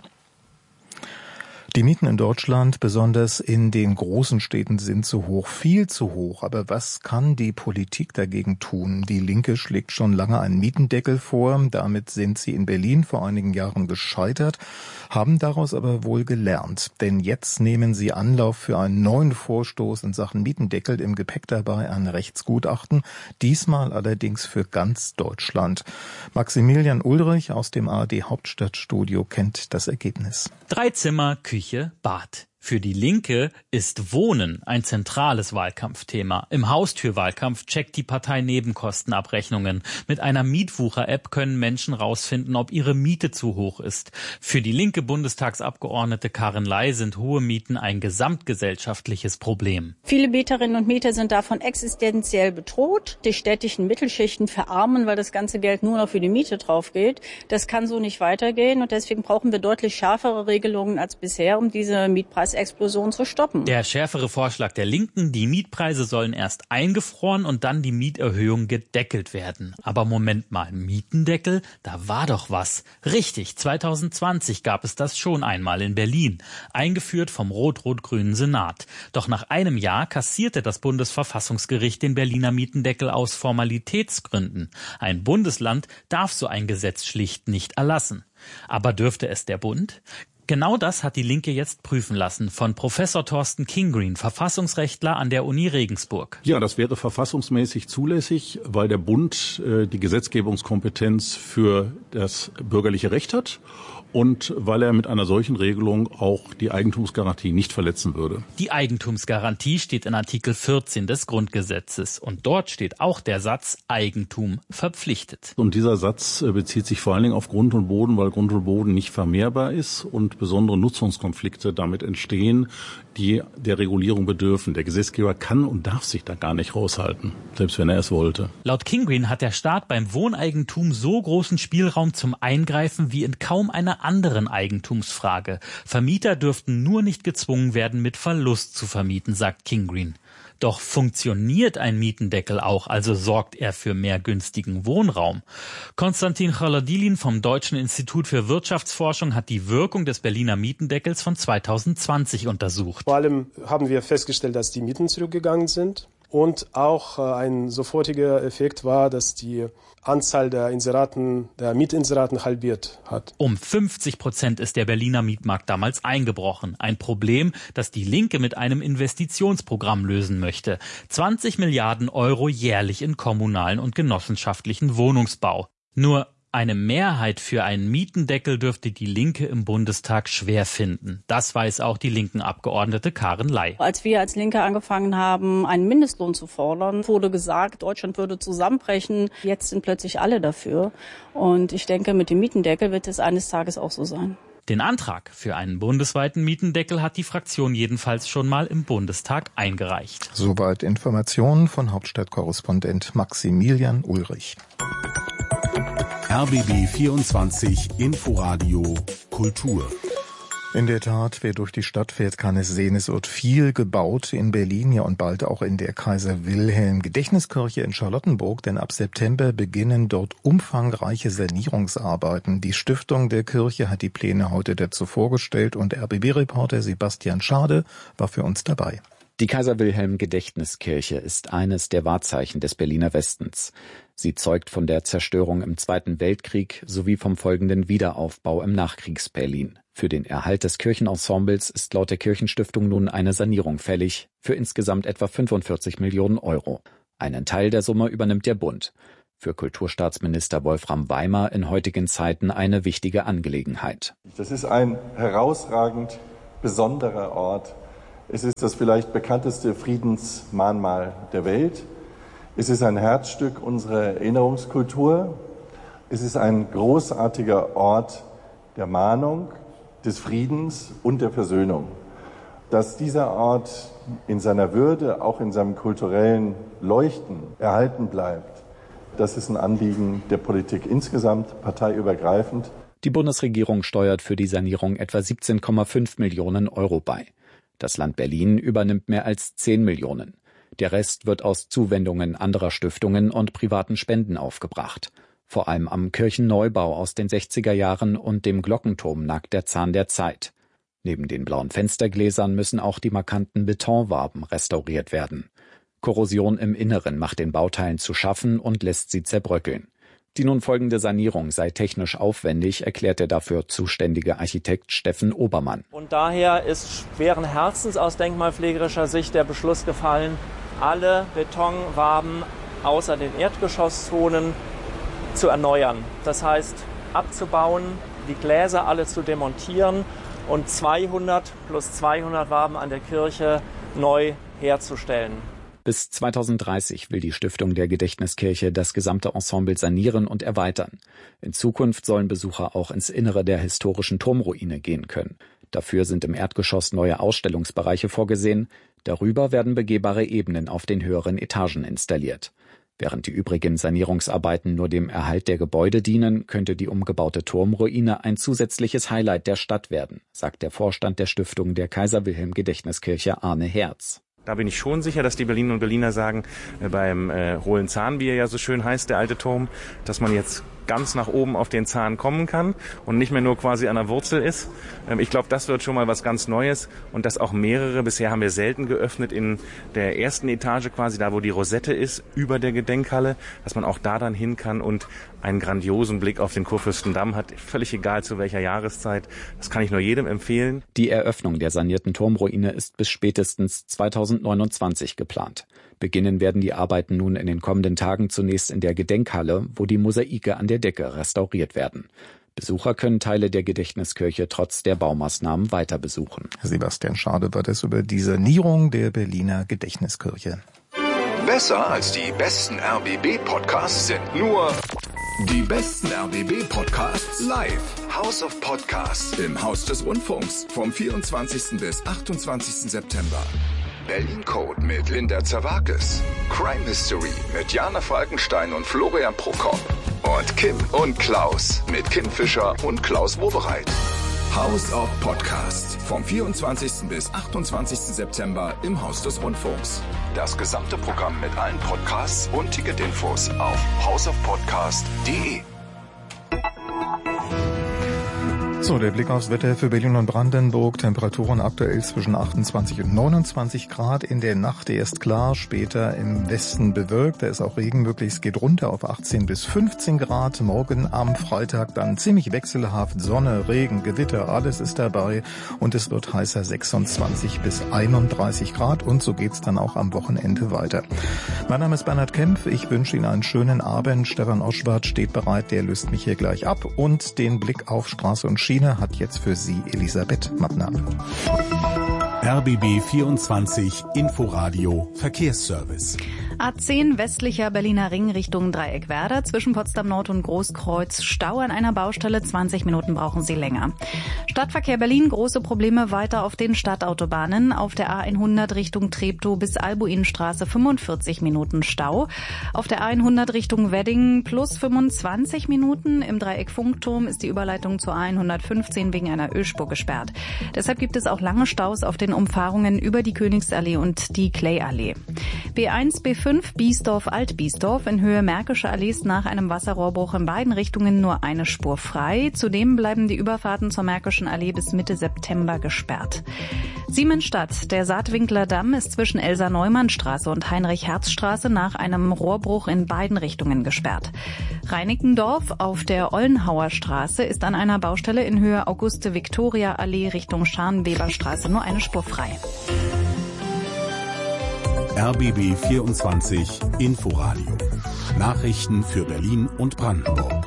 Die Mieten in Deutschland, besonders in den großen Städten, sind zu hoch, viel zu hoch. Aber was kann die Politik dagegen tun? Die Linke schlägt schon lange einen Mietendeckel vor. Damit sind sie in Berlin vor einigen Jahren gescheitert, haben daraus aber wohl gelernt. Denn jetzt nehmen sie Anlauf für einen neuen Vorstoß in Sachen Mietendeckel, im Gepäck dabei ein Rechtsgutachten, diesmal allerdings für ganz Deutschland. Maximilian Ulrich aus dem ARD Hauptstadtstudio kennt das Ergebnis. 3 Zimmer, Küche, Bad. Für die Linke ist Wohnen ein zentrales Wahlkampfthema. Im Haustürwahlkampf checkt die Partei Nebenkostenabrechnungen. Mit einer Mietwucher-App können Menschen rausfinden, ob ihre Miete zu hoch ist. Für die linke Bundestagsabgeordnete Karin Ley sind hohe Mieten ein gesamtgesellschaftliches Problem. Viele Mieterinnen und Mieter sind davon existenziell bedroht. Die städtischen Mittelschichten verarmen, weil das ganze Geld nur noch für die Miete drauf geht. Das kann so nicht weitergehen und deswegen brauchen wir deutlich schärfere Regelungen als bisher, um diese Mietpreisexplosion zu stoppen. Der schärfere Vorschlag der Linken, die Mietpreise sollen erst eingefroren und dann die Mieterhöhung gedeckelt werden. Aber Moment mal, Mietendeckel? Da war doch was. Richtig, 2020 gab es das schon einmal in Berlin, eingeführt vom rot-rot-grünen Senat. Doch nach einem Jahr kassierte das Bundesverfassungsgericht den Berliner Mietendeckel aus Formalitätsgründen. Ein Bundesland darf so ein Gesetz schlicht nicht erlassen. Aber dürfte es der Bund? Genau das hat die Linke jetzt prüfen lassen von Professor Thorsten Kingreen, Verfassungsrechtler an der Uni Regensburg. Ja, das wäre verfassungsmäßig zulässig, weil der Bund die Gesetzgebungskompetenz für das bürgerliche Recht hat und weil er mit einer solchen Regelung auch die Eigentumsgarantie nicht verletzen würde. Die Eigentumsgarantie steht in Artikel 14 des Grundgesetzes und dort steht auch der Satz Eigentum verpflichtet. Und dieser Satz bezieht sich vor allen Dingen auf Grund und Boden, weil Grund und Boden nicht vermehrbar ist und besondere Nutzungskonflikte damit entstehen, die der Regulierung bedürfen. Der Gesetzgeber kann und darf sich da gar nicht raushalten, selbst wenn er es wollte. Laut Kingreen hat der Staat beim Wohneigentum so großen Spielraum zum Eingreifen wie in kaum einer anderen Eigentumsfrage. Vermieter dürften nur nicht gezwungen werden, mit Verlust zu vermieten, sagt Kingreen. Doch funktioniert ein Mietendeckel auch, also sorgt er für mehr günstigen Wohnraum? Konstantin Chaladilin vom Deutschen Institut für Wirtschaftsforschung hat die Wirkung des Berliner Mietendeckels von 2020 untersucht. Vor allem haben wir festgestellt, dass die Mieten zurückgegangen sind. Und auch ein sofortiger Effekt war, dass die Anzahl der Mietinseraten halbiert hat. Um 50% ist der Berliner Mietmarkt damals eingebrochen. Ein Problem, das die Linke mit einem Investitionsprogramm lösen möchte. 20 Milliarden Euro jährlich in kommunalen und genossenschaftlichen Wohnungsbau. Nur eine Mehrheit für einen Mietendeckel dürfte die Linke im Bundestag schwer finden. Das weiß auch die linken Abgeordnete Karin Ley. Als wir als Linke angefangen haben, einen Mindestlohn zu fordern, wurde gesagt, Deutschland würde zusammenbrechen. Jetzt sind plötzlich alle dafür. Und ich denke, mit dem Mietendeckel wird es eines Tages auch so sein. Den Antrag für einen bundesweiten Mietendeckel hat die Fraktion jedenfalls schon mal im Bundestag eingereicht. Soweit Informationen von Hauptstadtkorrespondent Maximilian Ulrich. RBB 24 Inforadio Kultur. In der Tat, wer durch die Stadt fährt, kann es sehen, es wird viel gebaut in Berlin, ja und bald auch in der Kaiser-Wilhelm-Gedächtniskirche in Charlottenburg, denn ab September beginnen dort umfangreiche Sanierungsarbeiten. Die Stiftung der Kirche hat die Pläne heute dazu vorgestellt und RBB-Reporter Sebastian Schade war für uns dabei. Die Kaiser-Wilhelm-Gedächtniskirche ist eines der Wahrzeichen des Berliner Westens. Sie zeugt von der Zerstörung im Zweiten Weltkrieg sowie vom folgenden Wiederaufbau im Nachkriegs-Berlin. Für den Erhalt des Kirchenensembles ist laut der Kirchenstiftung nun eine Sanierung fällig, für insgesamt etwa 45 Millionen Euro. Einen Teil der Summe übernimmt der Bund. Für Kulturstaatsminister Wolfram Weimer in heutigen Zeiten eine wichtige Angelegenheit. Das ist ein herausragend besonderer Ort. Es ist das vielleicht bekannteste Friedensmahnmal der Welt. Es ist ein Herzstück unserer Erinnerungskultur. Es ist ein großartiger Ort der Mahnung, des Friedens und der Versöhnung. Dass dieser Ort in seiner Würde, auch in seinem kulturellen Leuchten erhalten bleibt, das ist ein Anliegen der Politik insgesamt, parteiübergreifend. Die Bundesregierung steuert für die Sanierung etwa 17,5 Millionen Euro bei. Das Land Berlin übernimmt mehr als 10 Millionen. Der Rest wird aus Zuwendungen anderer Stiftungen und privaten Spenden aufgebracht. Vor allem am Kirchenneubau aus den 60er Jahren und dem Glockenturm nagt der Zahn der Zeit. Neben den blauen Fenstergläsern müssen auch die markanten Betonwaben restauriert werden. Korrosion im Inneren macht den Bauteilen zu schaffen und lässt sie zerbröckeln. Die nun folgende Sanierung sei technisch aufwendig, erklärt der dafür zuständige Architekt Steffen Obermann. Und daher ist schweren Herzens aus denkmalpflegerischer Sicht der Beschluss gefallen, alle Betonwaben außer den Erdgeschosszonen zu erneuern. Das heißt, abzubauen, die Gläser alle zu demontieren und 200 plus 200 Waben an der Kirche neu herzustellen. Bis 2030 will die Stiftung der Gedächtniskirche das gesamte Ensemble sanieren und erweitern. In Zukunft sollen Besucher auch ins Innere der historischen Turmruine gehen können. Dafür sind im Erdgeschoss neue Ausstellungsbereiche vorgesehen. Darüber werden begehbare Ebenen auf den höheren Etagen installiert. Während die übrigen Sanierungsarbeiten nur dem Erhalt der Gebäude dienen, könnte die umgebaute Turmruine ein zusätzliches Highlight der Stadt werden, sagt der Vorstand der Stiftung der Kaiser-Wilhelm-Gedächtniskirche Arne Herz. Da bin ich schon sicher, dass die Berlinerinnen und Berliner sagen, beim hohlen Zahn, wie er ja so schön heißt, der alte Turm, dass man jetzt ganz nach oben auf den Zahn kommen kann und nicht mehr nur quasi an der Wurzel ist. Ich glaube, das wird schon mal was ganz Neues und dass auch mehrere, bisher haben wir selten geöffnet in der ersten Etage quasi, da wo die Rosette ist, über der Gedenkhalle, dass man auch da dann hin kann und einen grandiosen Blick auf den Kurfürstendamm hat, völlig egal zu welcher Jahreszeit. Das kann ich nur jedem empfehlen. Die Eröffnung der sanierten Turmruine ist bis spätestens 2029 geplant. Beginnen werden die Arbeiten nun in den kommenden Tagen zunächst in der Gedenkhalle, wo die Mosaike an der Decke restauriert werden. Besucher können Teile der Gedächtniskirche trotz der Baumaßnahmen weiter besuchen. Sebastian Schade war das über die Sanierung der Berliner Gedächtniskirche. Besser als die besten RBB-Podcasts sind nur die besten RBB-Podcasts live. House of Podcasts im Haus des Rundfunks vom 24. bis 28. September. Berlin Code mit Linda Zerwakis. Crime History mit Jana Falkenstein und Florian Prokop. Und Kim und Klaus mit Kim Fischer und Klaus Wowereit. House of Podcast vom 24. bis 28. September im Haus des Rundfunks. Das gesamte Programm mit allen Podcasts und Ticketinfos auf houseofpodcast.de. So, der Blick aufs Wetter für Berlin und Brandenburg. Temperaturen aktuell zwischen 28 und 29 Grad. In der Nacht erst klar, später im Westen bewölkt. Da ist auch Regen möglich. Es geht runter auf 18 bis 15 Grad. Morgen am Freitag dann ziemlich wechselhaft. Sonne, Regen, Gewitter, alles ist dabei. Und es wird heißer, 26 bis 31 Grad. Und so geht's dann auch am Wochenende weiter. Mein Name ist Bernhard Kempf. Ich wünsche Ihnen einen schönen Abend. Stefan Oschwart steht bereit. Der löst mich hier gleich ab. Und den Blick auf Straße und Schiene hat jetzt für Sie Elisabeth Mattner. RBB 24 Inforadio Verkehrsservice. A10 westlicher Berliner Ring Richtung Dreieckwerder zwischen Potsdam Nord und Großkreuz. Stau an einer Baustelle, 20 Minuten brauchen Sie länger. Stadtverkehr Berlin, große Probleme weiter auf den Stadtautobahnen. Auf der A100 Richtung Treptow bis Albuinstraße 45 Minuten Stau. Auf der A100 Richtung Wedding plus 25 Minuten. Im Dreieck Funkturm ist die Überleitung zur A115 wegen einer Ölspur gesperrt. Deshalb gibt es auch lange Staus auf den Umfahrungen über die Königsallee und die Klayallee. B1, B5 Biesdorf-Alt-Biesdorf in Höhe Märkische Allee ist nach einem Wasserrohrbruch in beiden Richtungen nur eine Spur frei. Zudem bleiben die Überfahrten zur Märkischen Allee bis Mitte September gesperrt. Siemensstadt, der Saatwinkler Damm ist zwischen Elsa-Neumann-Straße und Heinrich-Herz-Straße nach einem Rohrbruch in beiden Richtungen gesperrt. Reinickendorf auf der Ollenhauer Straße ist an einer Baustelle in Höhe Auguste-Victoria-Allee Richtung Scharnweberstraße nur eine Spur frei. RBB 24 Inforadio. Nachrichten für Berlin und Brandenburg.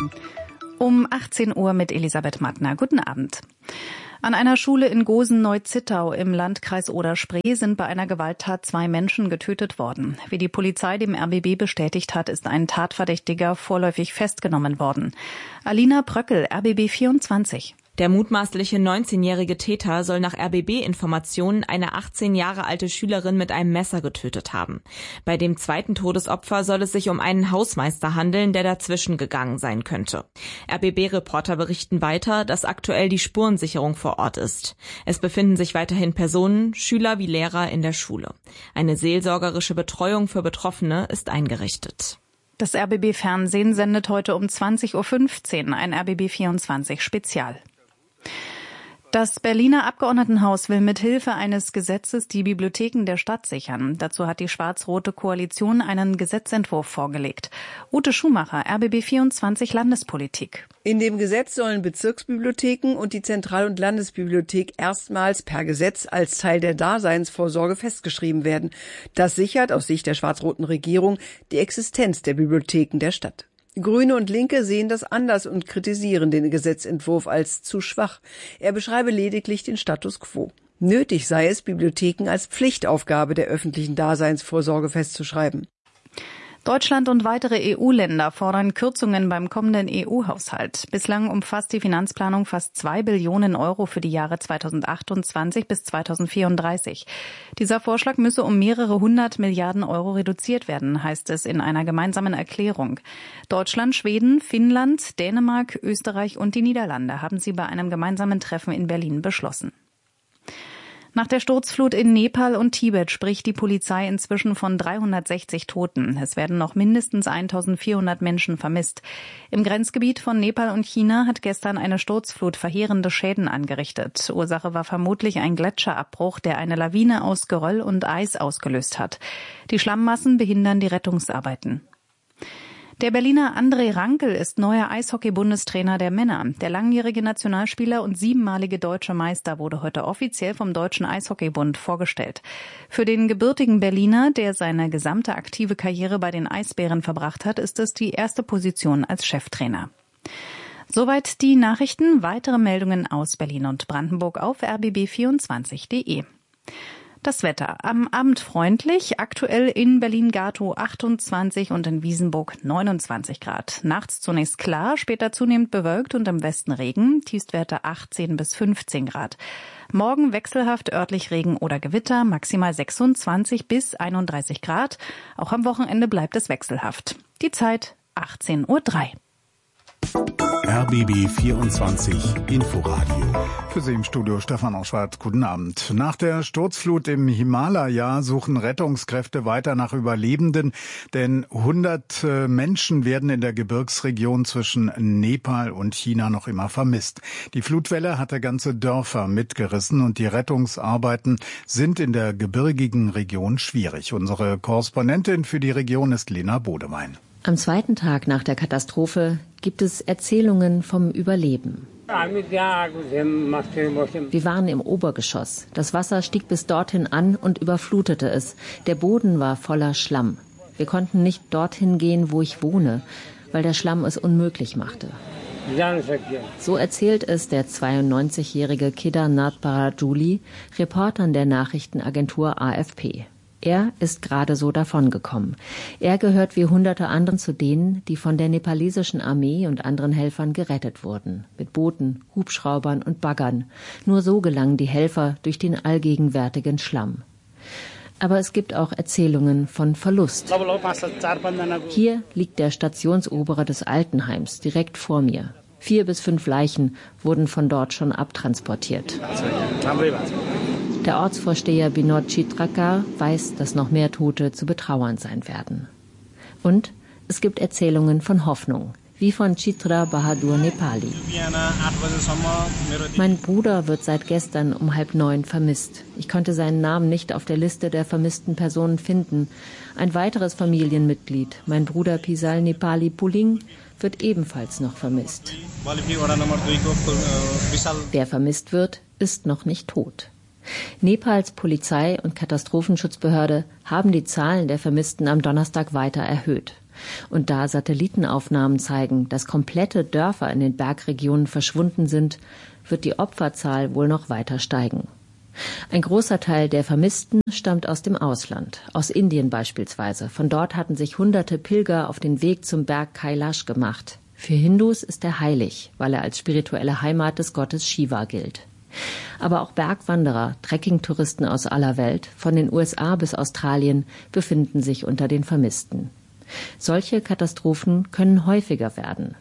Um 18 Uhr mit Elisabeth Mattner. Guten Abend. An einer Schule in Gosen-Neu-Zittau im Landkreis Oder-Spree sind bei einer Gewalttat 2 Menschen getötet worden. Wie die Polizei dem RBB bestätigt hat, ist ein Tatverdächtiger vorläufig festgenommen worden. Alina Bröckel, RBB 24. Der mutmaßliche 19-jährige Täter soll nach RBB-Informationen eine 18 Jahre alte Schülerin mit einem Messer getötet haben. Bei dem zweiten Todesopfer soll es sich um einen Hausmeister handeln, der dazwischen gegangen sein könnte. RBB-Reporter berichten weiter, dass aktuell die Spurensicherung vor Ort ist. Es befinden sich weiterhin Personen, Schüler wie Lehrer in der Schule. Eine seelsorgerische Betreuung für Betroffene ist eingerichtet. Das RBB-Fernsehen sendet heute um 20.15 Uhr ein RBB 24 Spezial. Das Berliner Abgeordnetenhaus will mit Hilfe eines Gesetzes die Bibliotheken der Stadt sichern. Dazu hat die schwarz-rote Koalition einen Gesetzentwurf vorgelegt. Ute Schumacher, RBB 24 Landespolitik. In dem Gesetz sollen Bezirksbibliotheken und die Zentral- und Landesbibliothek erstmals per Gesetz als Teil der Daseinsvorsorge festgeschrieben werden. Das sichert aus Sicht der schwarz-roten Regierung die Existenz der Bibliotheken der Stadt. Grüne und Linke sehen das anders und kritisieren den Gesetzentwurf als zu schwach. Er beschreibe lediglich den Status quo. Nötig sei es, Bibliotheken als Pflichtaufgabe der öffentlichen Daseinsvorsorge festzuschreiben. Deutschland und weitere EU-Länder fordern Kürzungen beim kommenden EU-Haushalt. Bislang umfasst die Finanzplanung fast 2 Billionen Euro für die Jahre 2028 bis 2034. Dieser Vorschlag müsse um mehrere 100 Milliarden Euro reduziert werden, heißt es in einer gemeinsamen Erklärung. Deutschland, Schweden, Finnland, Dänemark, Österreich und die Niederlande haben sie bei einem gemeinsamen Treffen in Berlin beschlossen. Nach der Sturzflut in Nepal und Tibet spricht die Polizei inzwischen von 360 Toten. Es werden noch mindestens 1400 Menschen vermisst. Im Grenzgebiet von Nepal und China hat gestern eine Sturzflut verheerende Schäden angerichtet. Ursache war vermutlich ein Gletscherabbruch, der eine Lawine aus Geröll und Eis ausgelöst hat. Die Schlammmassen behindern die Rettungsarbeiten. Der Berliner André Rankel ist neuer Eishockey-Bundestrainer der Männer. Der langjährige Nationalspieler und 7-malige deutsche Meister wurde heute offiziell vom Deutschen Eishockeybund vorgestellt. Für den gebürtigen Berliner, der seine gesamte aktive Karriere bei den Eisbären verbracht hat, ist es die erste Position als Cheftrainer. Soweit die Nachrichten. Weitere Meldungen aus Berlin und Brandenburg auf rbb24.de. Das Wetter. Am Abend freundlich, aktuell in Berlin-Gatow 28 und in Wiesenburg 29 Grad. Nachts zunächst klar, später zunehmend bewölkt und im Westen Regen, Tiefstwerte 18 bis 15 Grad. Morgen wechselhaft örtlich Regen oder Gewitter, maximal 26 bis 31 Grad. Auch am Wochenende bleibt es wechselhaft. Die Zeit 18:03 Uhr. RBB 24 Inforadio. Für Sie im Studio Stefan Auschwart. Guten Abend. Nach der Sturzflut im Himalaya suchen Rettungskräfte weiter nach Überlebenden, denn 100 Menschen werden in der Gebirgsregion zwischen Nepal und China noch immer vermisst. Die Flutwelle hatte ganze Dörfer mitgerissen und die Rettungsarbeiten sind in der gebirgigen Region schwierig. Unsere Korrespondentin für die Region ist Lena Bodewein. Am zweiten Tag nach der Katastrophe gibt es Erzählungen vom Überleben. Wir waren im Obergeschoss. Das Wasser stieg bis dorthin an und überflutete es. Der Boden war voller Schlamm. Wir konnten nicht dorthin gehen, wo ich wohne, weil der Schlamm es unmöglich machte. So erzählt es der 92-jährige Kedarnath Parajuli, Reportern der Nachrichtenagentur AFP. Er ist gerade so davongekommen. Er gehört wie hunderte anderen zu denen, die von der nepalesischen Armee und anderen Helfern gerettet wurden. Mit Booten, Hubschraubern und Baggern. Nur so gelangen die Helfer durch den allgegenwärtigen Schlamm. Aber es gibt auch Erzählungen von Verlust. Hier liegt der Stationsoberer des Altenheims direkt vor mir. 4 bis 5 Leichen wurden von dort schon abtransportiert. Der Ortsvorsteher Binod Chitrakar weiß, dass noch mehr Tote zu betrauern sein werden. Und es gibt Erzählungen von Hoffnung, wie von Chitra Bahadur Nepali. Mein Bruder wird seit gestern um 8:30 vermisst. Ich konnte seinen Namen nicht auf der Liste der vermissten Personen finden. Ein weiteres Familienmitglied, mein Bruder Pisal Nepali Puling, wird ebenfalls noch vermisst. Wer vermisst wird, ist noch nicht tot. Nepals Polizei und Katastrophenschutzbehörde haben die Zahlen der Vermissten am Donnerstag weiter erhöht. Und da Satellitenaufnahmen zeigen, dass komplette Dörfer in den Bergregionen verschwunden sind, wird die Opferzahl wohl noch weiter steigen. Ein großer Teil der Vermissten stammt aus dem Ausland, aus Indien beispielsweise. Von dort hatten sich hunderte Pilger auf den Weg zum Berg Kailash gemacht. Für Hindus ist er heilig, weil er als spirituelle Heimat des Gottes Shiva gilt. Aber auch Bergwanderer, Trekkingtouristen aus aller Welt, von den USA bis Australien, befinden sich unter den Vermissten. Solche Katastrophen können häufiger werden.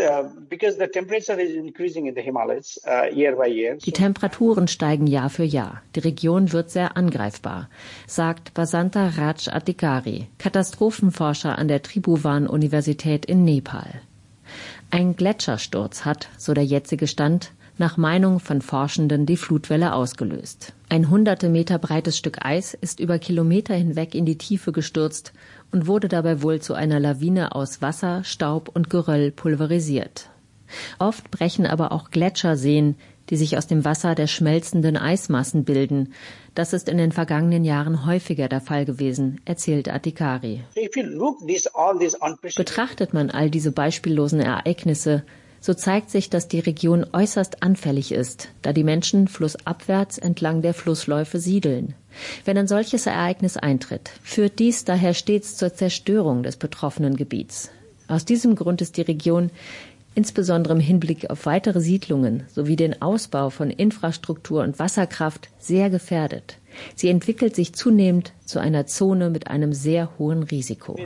Die Temperaturen steigen Jahr für Jahr. Die Region wird sehr angreifbar, sagt Basanta Raj Adhikari, Katastrophenforscher an der Tribhuvan-Universität in Nepal. Ein Gletschersturz hat, so der jetzige Stand, nach Meinung von Forschenden die Flutwelle ausgelöst. Ein hunderte Meter breites Stück Eis ist über Kilometer hinweg in die Tiefe gestürzt und wurde dabei wohl zu einer Lawine aus Wasser, Staub und Geröll pulverisiert. Oft brechen aber auch Gletscherseen, die sich aus dem Wasser der schmelzenden Eismassen bilden. Das ist in den vergangenen Jahren häufiger der Fall gewesen, erzählt Adhikari. Betrachtet man all diese beispiellosen Ereignisse, so zeigt sich, dass die Region äußerst anfällig ist, da die Menschen flussabwärts entlang der Flussläufe siedeln. Wenn ein solches Ereignis eintritt, führt dies daher stets zur Zerstörung des betroffenen Gebiets. Aus diesem Grund ist die Region, insbesondere im Hinblick auf weitere Siedlungen sowie den Ausbau von Infrastruktur und Wasserkraft, sehr gefährdet. Sie entwickelt sich zunehmend zu einer Zone mit einem sehr hohen Risiko.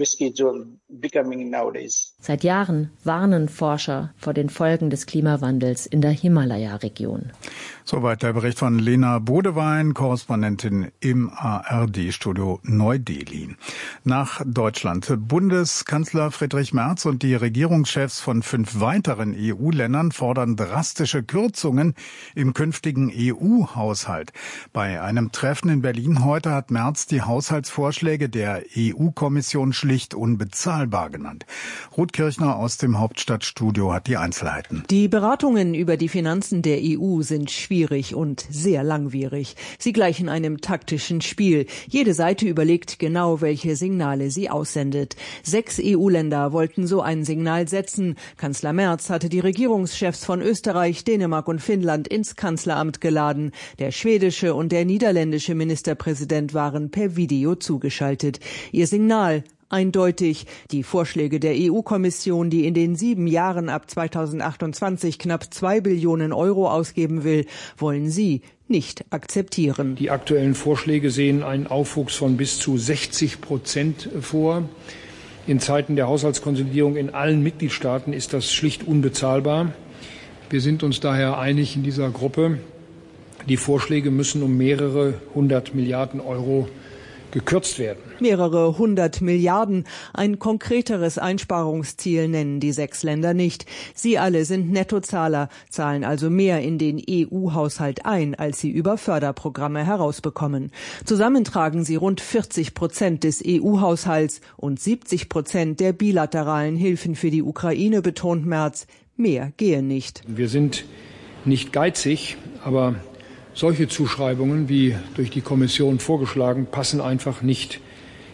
Seit Jahren warnen Forscher vor den Folgen des Klimawandels in der Himalaya-Region. Soweit der Bericht von Lena Bodewein, Korrespondentin im ARD-Studio Neu-Delhi. Nach Deutschland. Bundeskanzler Friedrich Merz und die Regierungschefs von 5 weiteren EU-Ländern fordern drastische Kürzungen im künftigen EU-Haushalt. Bei einem Treffen in Berlin heute hat Merz die Haushaltsvorschläge der EU-Kommission schlicht unbezahlbar genannt. Ruth Kirchner aus dem Hauptstadtstudio hat die Einzelheiten. Die Beratungen über die Finanzen der EU sind schwierig und sehr langwierig. Sie gleichen einem taktischen Spiel. Jede Seite überlegt genau, welche Signale sie aussendet. 6 EU-Länder wollten so ein Signal setzen. Kanzler Merz hatte die Regierungschefs von Österreich, Dänemark und Finnland ins Kanzleramt geladen. Der schwedische und der niederländische Ministerpräsident waren per Video zugeschaltet. Ihr Signal: eindeutig. Die Vorschläge der EU-Kommission, die in den 7 Jahren ab 2028 knapp 2 Billionen Euro ausgeben will, wollen sie nicht akzeptieren. Die aktuellen Vorschläge sehen einen Aufwuchs von bis zu 60% vor. In Zeiten der Haushaltskonsolidierung in allen Mitgliedstaaten ist das schlicht unbezahlbar. Wir sind uns daher einig in dieser Gruppe, die Vorschläge müssen um mehrere 100 Milliarden Euro gekürzt werden. Mehrere 100 Milliarden. Ein konkreteres Einsparungsziel nennen die 6 Länder nicht. Sie alle sind Nettozahler, zahlen also mehr in den EU-Haushalt ein, als sie über Förderprogramme herausbekommen. Zusammen tragen sie rund 40% des EU-Haushalts und 70% der bilateralen Hilfen für die Ukraine, betont Merz. Mehr gehe nicht. Wir sind nicht geizig, aber solche Zuschreibungen, wie durch die Kommission vorgeschlagen, passen einfach nicht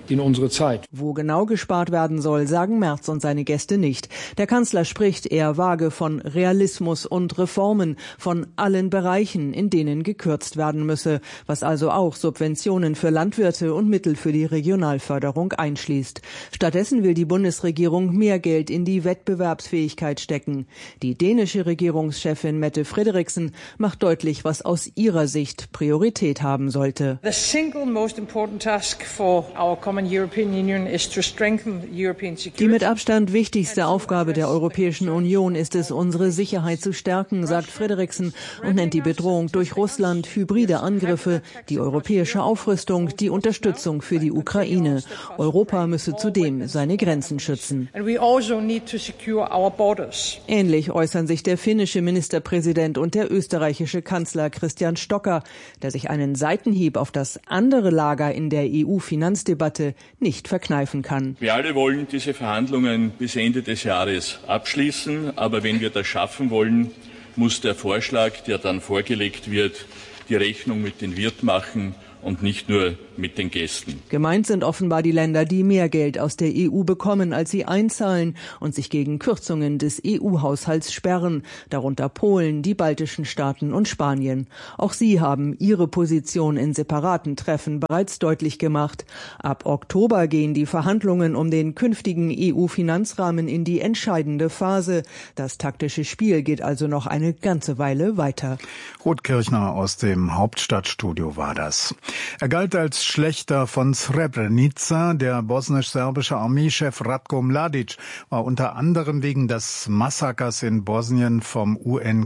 in unsere Zeit. Wo genau gespart werden soll, sagen Merz und seine Gäste nicht. Der Kanzler spricht eher vage von Realismus und Reformen, von allen Bereichen, in denen gekürzt werden müsse, was also auch Subventionen für Landwirte und Mittel für die Regionalförderung einschließt. Stattdessen will die Bundesregierung mehr Geld in die Wettbewerbsfähigkeit stecken. Die dänische Regierungschefin Mette Frederiksen macht deutlich, was aus ihrer Sicht Priorität haben sollte. The single most important task for our common European Union is to strengthen European security. Die mit Abstand wichtigste Aufgabe der Europäischen Union ist es, unsere Sicherheit zu stärken, sagt Frederiksen und nennt die Bedrohung durch Russland, hybride Angriffe, die europäische Aufrüstung, die Unterstützung für die Ukraine. Europa müsse zudem seine Grenzen schützen. Also need to secure our borders. Ähnlich äußern sich der finnische Ministerpräsident und der österreichische Kanzler Christian Stocker, der sich einen Seitenhieb auf das andere Lager in der EU-Finanzdebatte nicht verkneifen kann. Wir alle wollen diese Verhandlungen bis Ende des Jahres abschließen. Aber wenn wir das schaffen wollen, muss der Vorschlag, der dann vorgelegt wird, die Rechnung mit den Wirt machen und nicht nur mit den Gästen. Gemeint sind offenbar die Länder, die mehr Geld aus der EU bekommen, als sie einzahlen und sich gegen Kürzungen des EU-Haushalts sperren, darunter Polen, die baltischen Staaten und Spanien. Auch sie haben ihre Position in separaten Treffen bereits deutlich gemacht. Ab Oktober gehen die Verhandlungen um den künftigen EU-Finanzrahmen in die entscheidende Phase. Das taktische Spiel geht also noch eine ganze Weile weiter. Ruth Kirchner aus dem Hauptstadtstudio war das. Er galt als Schlächter von Srebrenica. Der bosnisch-serbische Armeechef Ratko Mladic war unter anderem wegen des Massakers in Bosnien vom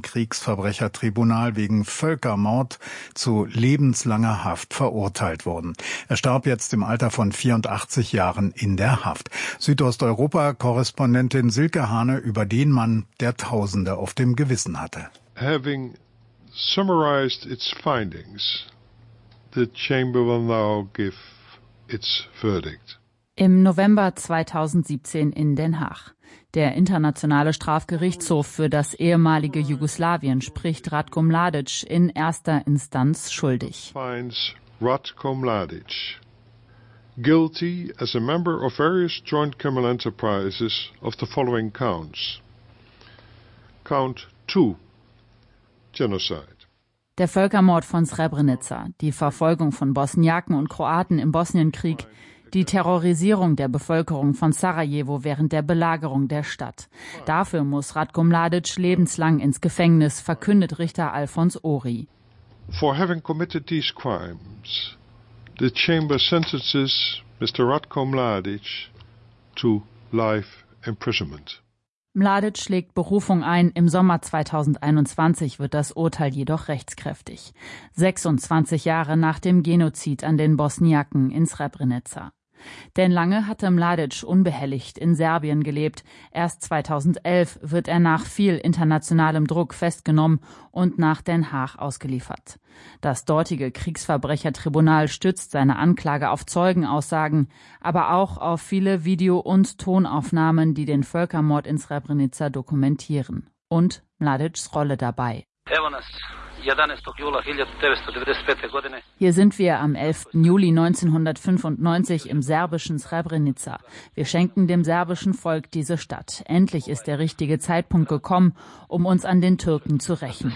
UN-Kriegsverbrechertribunal wegen Völkermord zu lebenslanger Haft verurteilt worden. Er starb jetzt im Alter von 84 Jahren in der Haft. Südosteuropa-Korrespondentin Silke Hane über den Mann, der Tausende auf dem Gewissen hatte. Having summarized its findings, the chamber will now give its verdict. Im November 2017 in Den Haag. Der Internationale Strafgerichtshof für das ehemalige Jugoslawien spricht Ratko Mladic in erster Instanz schuldig. Finds Ratko Mladic guilty as a member of various joint criminal enterprises of the following counts. Count 2, Genocide. Der Völkermord von Srebrenica, die Verfolgung von Bosniaken und Kroaten im Bosnienkrieg, die Terrorisierung der Bevölkerung von Sarajevo während der Belagerung der Stadt. Dafür muss Ratko Mladic lebenslang ins Gefängnis, verkündet Richter Alfons Ori. For having committed these crimes, the chamber sentences Mr. Ratko Mladic to life imprisonment. Mladic schlägt Berufung ein. Im Sommer 2021 wird das Urteil jedoch rechtskräftig. 26 Jahre nach dem Genozid an den Bosniaken in Srebrenica. Denn lange hatte Mladic unbehelligt in Serbien gelebt. Erst 2011 wird er nach viel internationalem Druck festgenommen und nach Den Haag ausgeliefert. Das dortige Kriegsverbrechertribunal stützt seine Anklage auf Zeugenaussagen, aber auch auf viele Video- und Tonaufnahmen, die den Völkermord in Srebrenica dokumentieren. Und Mladics Rolle dabei. Hier sind wir am 11. Juli 1995 im serbischen Srebrenica. Wir schenken dem serbischen Volk diese Stadt. Endlich ist der richtige Zeitpunkt gekommen, um uns an den Türken zu rächen.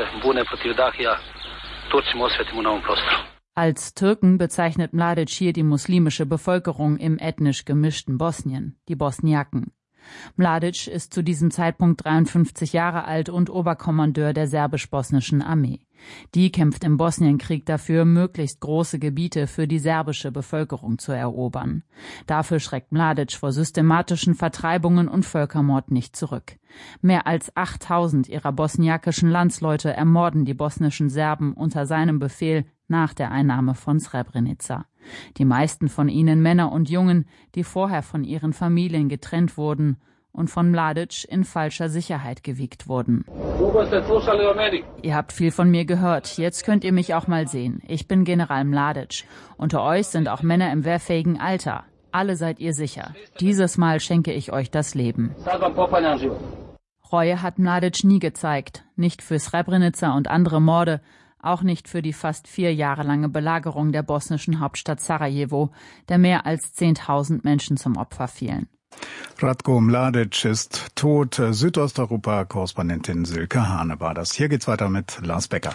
Als Türken bezeichnet Mladic hier die muslimische Bevölkerung im ethnisch gemischten Bosnien, die Bosniaken. Mladic ist zu diesem Zeitpunkt 53 Jahre alt und Oberkommandeur der serbisch-bosnischen Armee. Die kämpft im Bosnienkrieg dafür, möglichst große Gebiete für die serbische Bevölkerung zu erobern. Dafür schreckt Mladic vor systematischen Vertreibungen und Völkermord nicht zurück. Mehr als 8000 ihrer bosniakischen Landsleute ermorden die bosnischen Serben unter seinem Befehl nach der Einnahme von Srebrenica. Die meisten von ihnen Männer und Jungen, die vorher von ihren Familien getrennt wurden und von Mladic in falscher Sicherheit gewiegt wurden. Ihr habt viel von mir gehört, jetzt könnt ihr mich auch mal sehen. Ich bin General Mladic. Unter euch sind auch Männer im wehrfähigen Alter. Alle seid ihr sicher. Dieses Mal schenke ich euch das Leben. Reue hat Mladic nie gezeigt, nicht für Srebrenica und andere Morde, Auch nicht für die fast 4 Jahre lange Belagerung der bosnischen Hauptstadt Sarajevo, der mehr als 10.000 Menschen zum Opfer fielen. Ratko Mladic ist tot. Südosteuropa-Korrespondentin Silke Hane war das. Hier geht's weiter mit Lars Becker.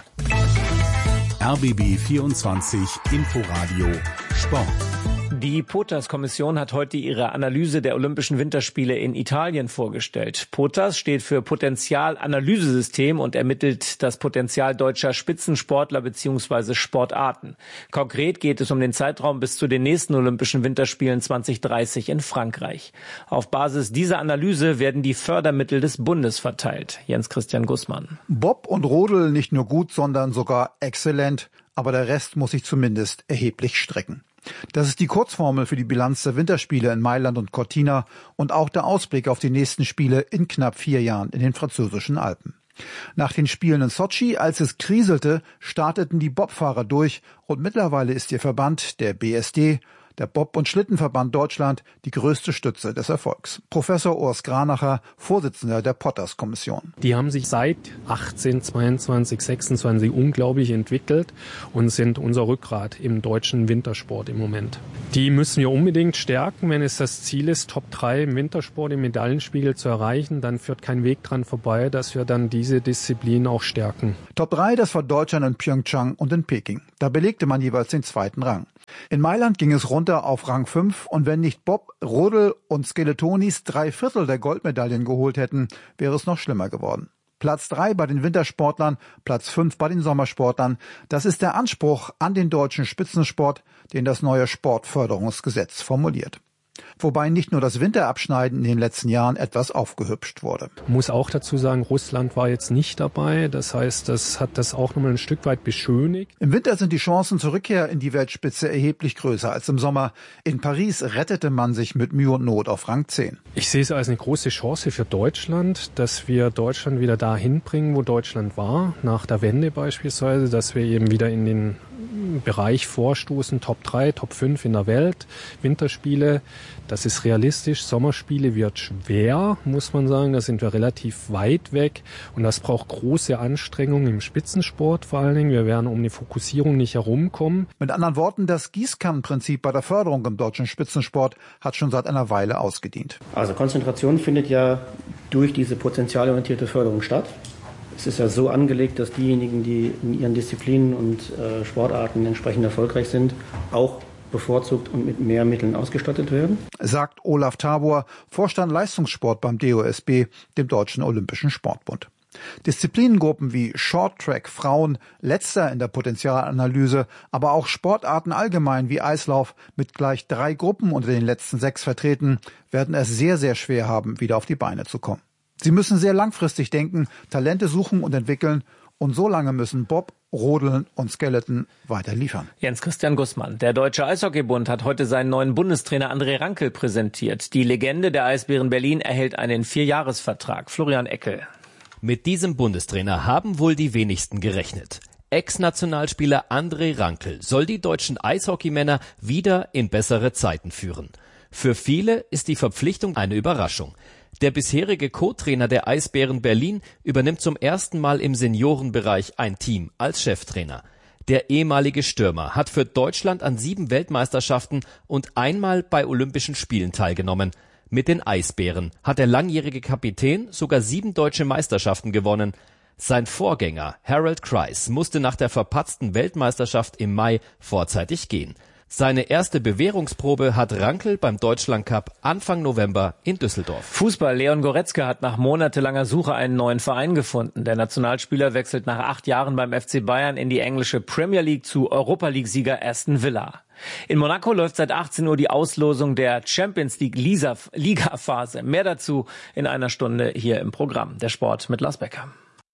RBB 24 Inforadio Sport. Die POTAS-Kommission hat heute ihre Analyse der Olympischen Winterspiele in Italien vorgestellt. POTAS steht für Potenzialanalysesystem und ermittelt das Potenzial deutscher Spitzensportler bzw. Sportarten. Konkret geht es um den Zeitraum bis zu den nächsten Olympischen Winterspielen 2030 in Frankreich. Auf Basis dieser Analyse werden die Fördermittel des Bundes verteilt. Jens-Christian Gussmann. Bob und Rodel nicht nur gut, sondern sogar exzellent. Aber der Rest muss sich zumindest erheblich strecken. Das ist die Kurzformel für die Bilanz der Winterspiele in Mailand und Cortina und auch der Ausblick auf die nächsten Spiele in knapp 4 Jahren in den französischen Alpen. Nach den Spielen in Sotschi, als es kriselte, starteten die Bobfahrer durch und mittlerweile ist ihr Verband, der BSD, der Bob- und Schlittenverband Deutschland, die größte Stütze des Erfolgs. Professor Urs Granacher, Vorsitzender der POTAS-Kommission. Die haben sich seit 18, 22, 26 unglaublich entwickelt und sind unser Rückgrat im deutschen Wintersport im Moment. Die müssen wir unbedingt stärken, wenn es das Ziel ist, Top 3 im Wintersport im Medaillenspiegel zu erreichen. Dann führt kein Weg dran vorbei, dass wir dann diese Disziplin auch stärken. Top 3, das war Deutschland in Pyeongchang und in Peking. Da belegte man jeweils den 2. Rang. In Mailand ging es runter auf Rang 5 und wenn nicht Bob, Rodel und Skeletonis 3/4 der Goldmedaillen geholt hätten, wäre es noch schlimmer geworden. Platz 3 bei den Wintersportlern, Platz 5 bei den Sommersportlern. Das ist der Anspruch an den deutschen Spitzensport, den das neue Sportförderungsgesetz formuliert. Wobei nicht nur das Winterabschneiden in den letzten Jahren etwas aufgehübscht wurde. Ich muss auch dazu sagen, Russland war jetzt nicht dabei. Das heißt, das hat das auch nochmal ein Stück weit beschönigt. Im Winter sind die Chancen zur Rückkehr in die Weltspitze erheblich größer als im Sommer. In Paris rettete man sich mit Mühe und Not auf Rang 10. Ich sehe es als eine große Chance für Deutschland, dass wir Deutschland wieder dahin bringen, wo Deutschland war, nach der Wende beispielsweise, dass wir eben wieder in den Bereich vorstoßen, Top 3, Top 5 in der Welt, Winterspiele, das ist realistisch, Sommerspiele wird schwer, muss man sagen, da sind wir relativ weit weg und das braucht große Anstrengungen im Spitzensport vor allen Dingen, wir werden um die Fokussierung nicht herumkommen. Mit anderen Worten, das Gießkannenprinzip bei der Förderung im deutschen Spitzensport hat schon seit einer Weile ausgedient. Also Konzentration findet ja durch diese potenzialorientierte Förderung statt. Es ist ja so angelegt, dass diejenigen, die in ihren Disziplinen und Sportarten entsprechend erfolgreich sind, auch bevorzugt und mit mehr Mitteln ausgestattet werden. Sagt Olaf Tabor, Vorstand Leistungssport beim DOSB, dem Deutschen Olympischen Sportbund. Disziplinengruppen wie Shorttrack Frauen, letzter in der Potenzialanalyse, aber auch Sportarten allgemein wie Eislauf mit gleich 3 Gruppen unter den letzten 6 vertreten, werden es sehr, sehr schwer haben, wieder auf die Beine zu kommen. Sie müssen sehr langfristig denken, Talente suchen und entwickeln und so lange müssen Bob, Rodeln und Skeleton weiter liefern. Jens-Christian Gussmann. Der Deutsche Eishockeybund hat heute seinen neuen Bundestrainer André Rankel präsentiert. Die Legende der Eisbären Berlin erhält einen 4-Jahres-Vertrag. Florian Eckel. Mit diesem Bundestrainer haben wohl die wenigsten gerechnet. Ex-Nationalspieler André Rankel soll die deutschen Eishockeymänner wieder in bessere Zeiten führen. Für viele ist die Verpflichtung eine Überraschung. Der bisherige Co-Trainer der Eisbären Berlin übernimmt zum ersten Mal im Seniorenbereich ein Team als Cheftrainer. Der ehemalige Stürmer hat für Deutschland an 7 Weltmeisterschaften und einmal bei Olympischen Spielen teilgenommen. Mit den Eisbären hat der langjährige Kapitän sogar 7 deutsche Meisterschaften gewonnen. Sein Vorgänger Harold Kreis musste nach der verpatzten Weltmeisterschaft im Mai vorzeitig gehen. Seine erste Bewährungsprobe hat Rankel beim Deutschlandcup Anfang November in Düsseldorf. Fußball. Leon Goretzka hat nach monatelanger Suche einen neuen Verein gefunden. Der Nationalspieler wechselt nach 8 Jahren beim FC Bayern in die englische Premier League zu Europa-League-Sieger Aston Villa. In Monaco läuft seit 18 Uhr die Auslosung der Champions League Liga-Phase. Mehr dazu in einer Stunde hier im Programm. Der Sport mit Lars Becker.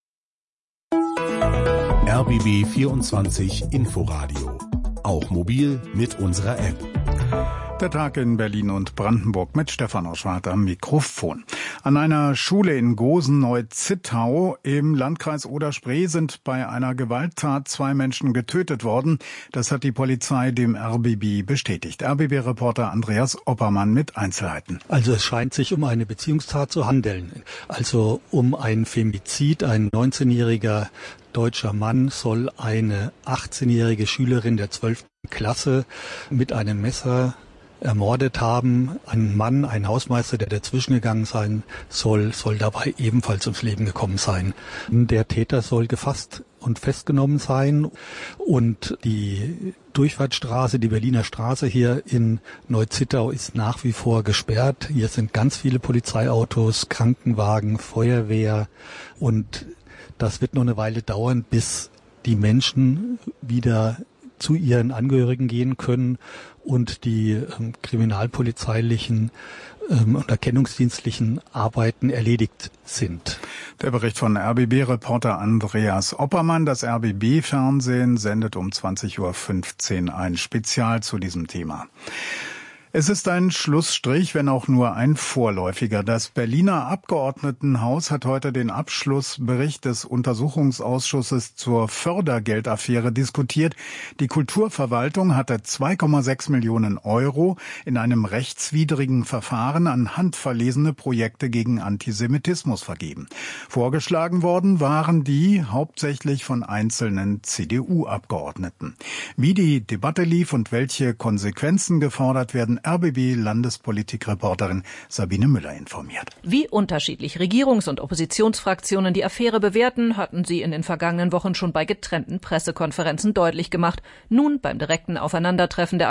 RBB 24 Inforadio. Auch mobil mit unserer App. Der Tag in Berlin und Brandenburg mit Stefan Oschwart am Mikrofon. An einer Schule in Gosen-Neu-Zittau im Landkreis Oder-Spree sind bei einer Gewalttat 2 Menschen getötet worden. Das hat die Polizei dem RBB bestätigt. RBB-Reporter Andreas Oppermann mit Einzelheiten. Also es scheint sich um eine Beziehungstat zu handeln. Also um ein Femizid. Ein 19-jähriger deutscher Mann soll eine 18-jährige Schülerin der 12. Klasse mit einem Messer ermordet haben. Ein Mann, ein Hausmeister, der dazwischen gegangen sein soll dabei ebenfalls ums Leben gekommen sein. Der Täter soll gefasst und festgenommen sein und die Durchfahrtsstraße, die Berliner Straße hier in Neu-Zittau ist nach wie vor gesperrt. Hier sind ganz viele Polizeiautos, Krankenwagen, Feuerwehr und das wird noch eine Weile dauern, bis die Menschen wieder zu ihren Angehörigen gehen können und die kriminalpolizeilichen und erkennungsdienstlichen Arbeiten erledigt sind. Der Bericht von RBB-Reporter Andreas Oppermann. Das RBB-Fernsehen sendet um 20.15 Uhr ein Spezial zu diesem Thema. Es ist ein Schlussstrich, wenn auch nur ein vorläufiger. Das Berliner Abgeordnetenhaus hat heute den Abschlussbericht des Untersuchungsausschusses zur Fördergeldaffäre diskutiert. Die Kulturverwaltung hatte 2,6 Millionen Euro in einem rechtswidrigen Verfahren an handverlesene Projekte gegen Antisemitismus vergeben. Vorgeschlagen worden waren die hauptsächlich von einzelnen CDU-Abgeordneten. Wie die Debatte lief und welche Konsequenzen gefordert werden, RBB-Landespolitikreporterin Sabine Müller informiert. Wie unterschiedlich Regierungs- und Oppositionsfraktionen die Affäre bewerten, hatten sie in den vergangenen Wochen schon bei getrennten Pressekonferenzen deutlich gemacht. Nun beim direkten Aufeinandertreffen der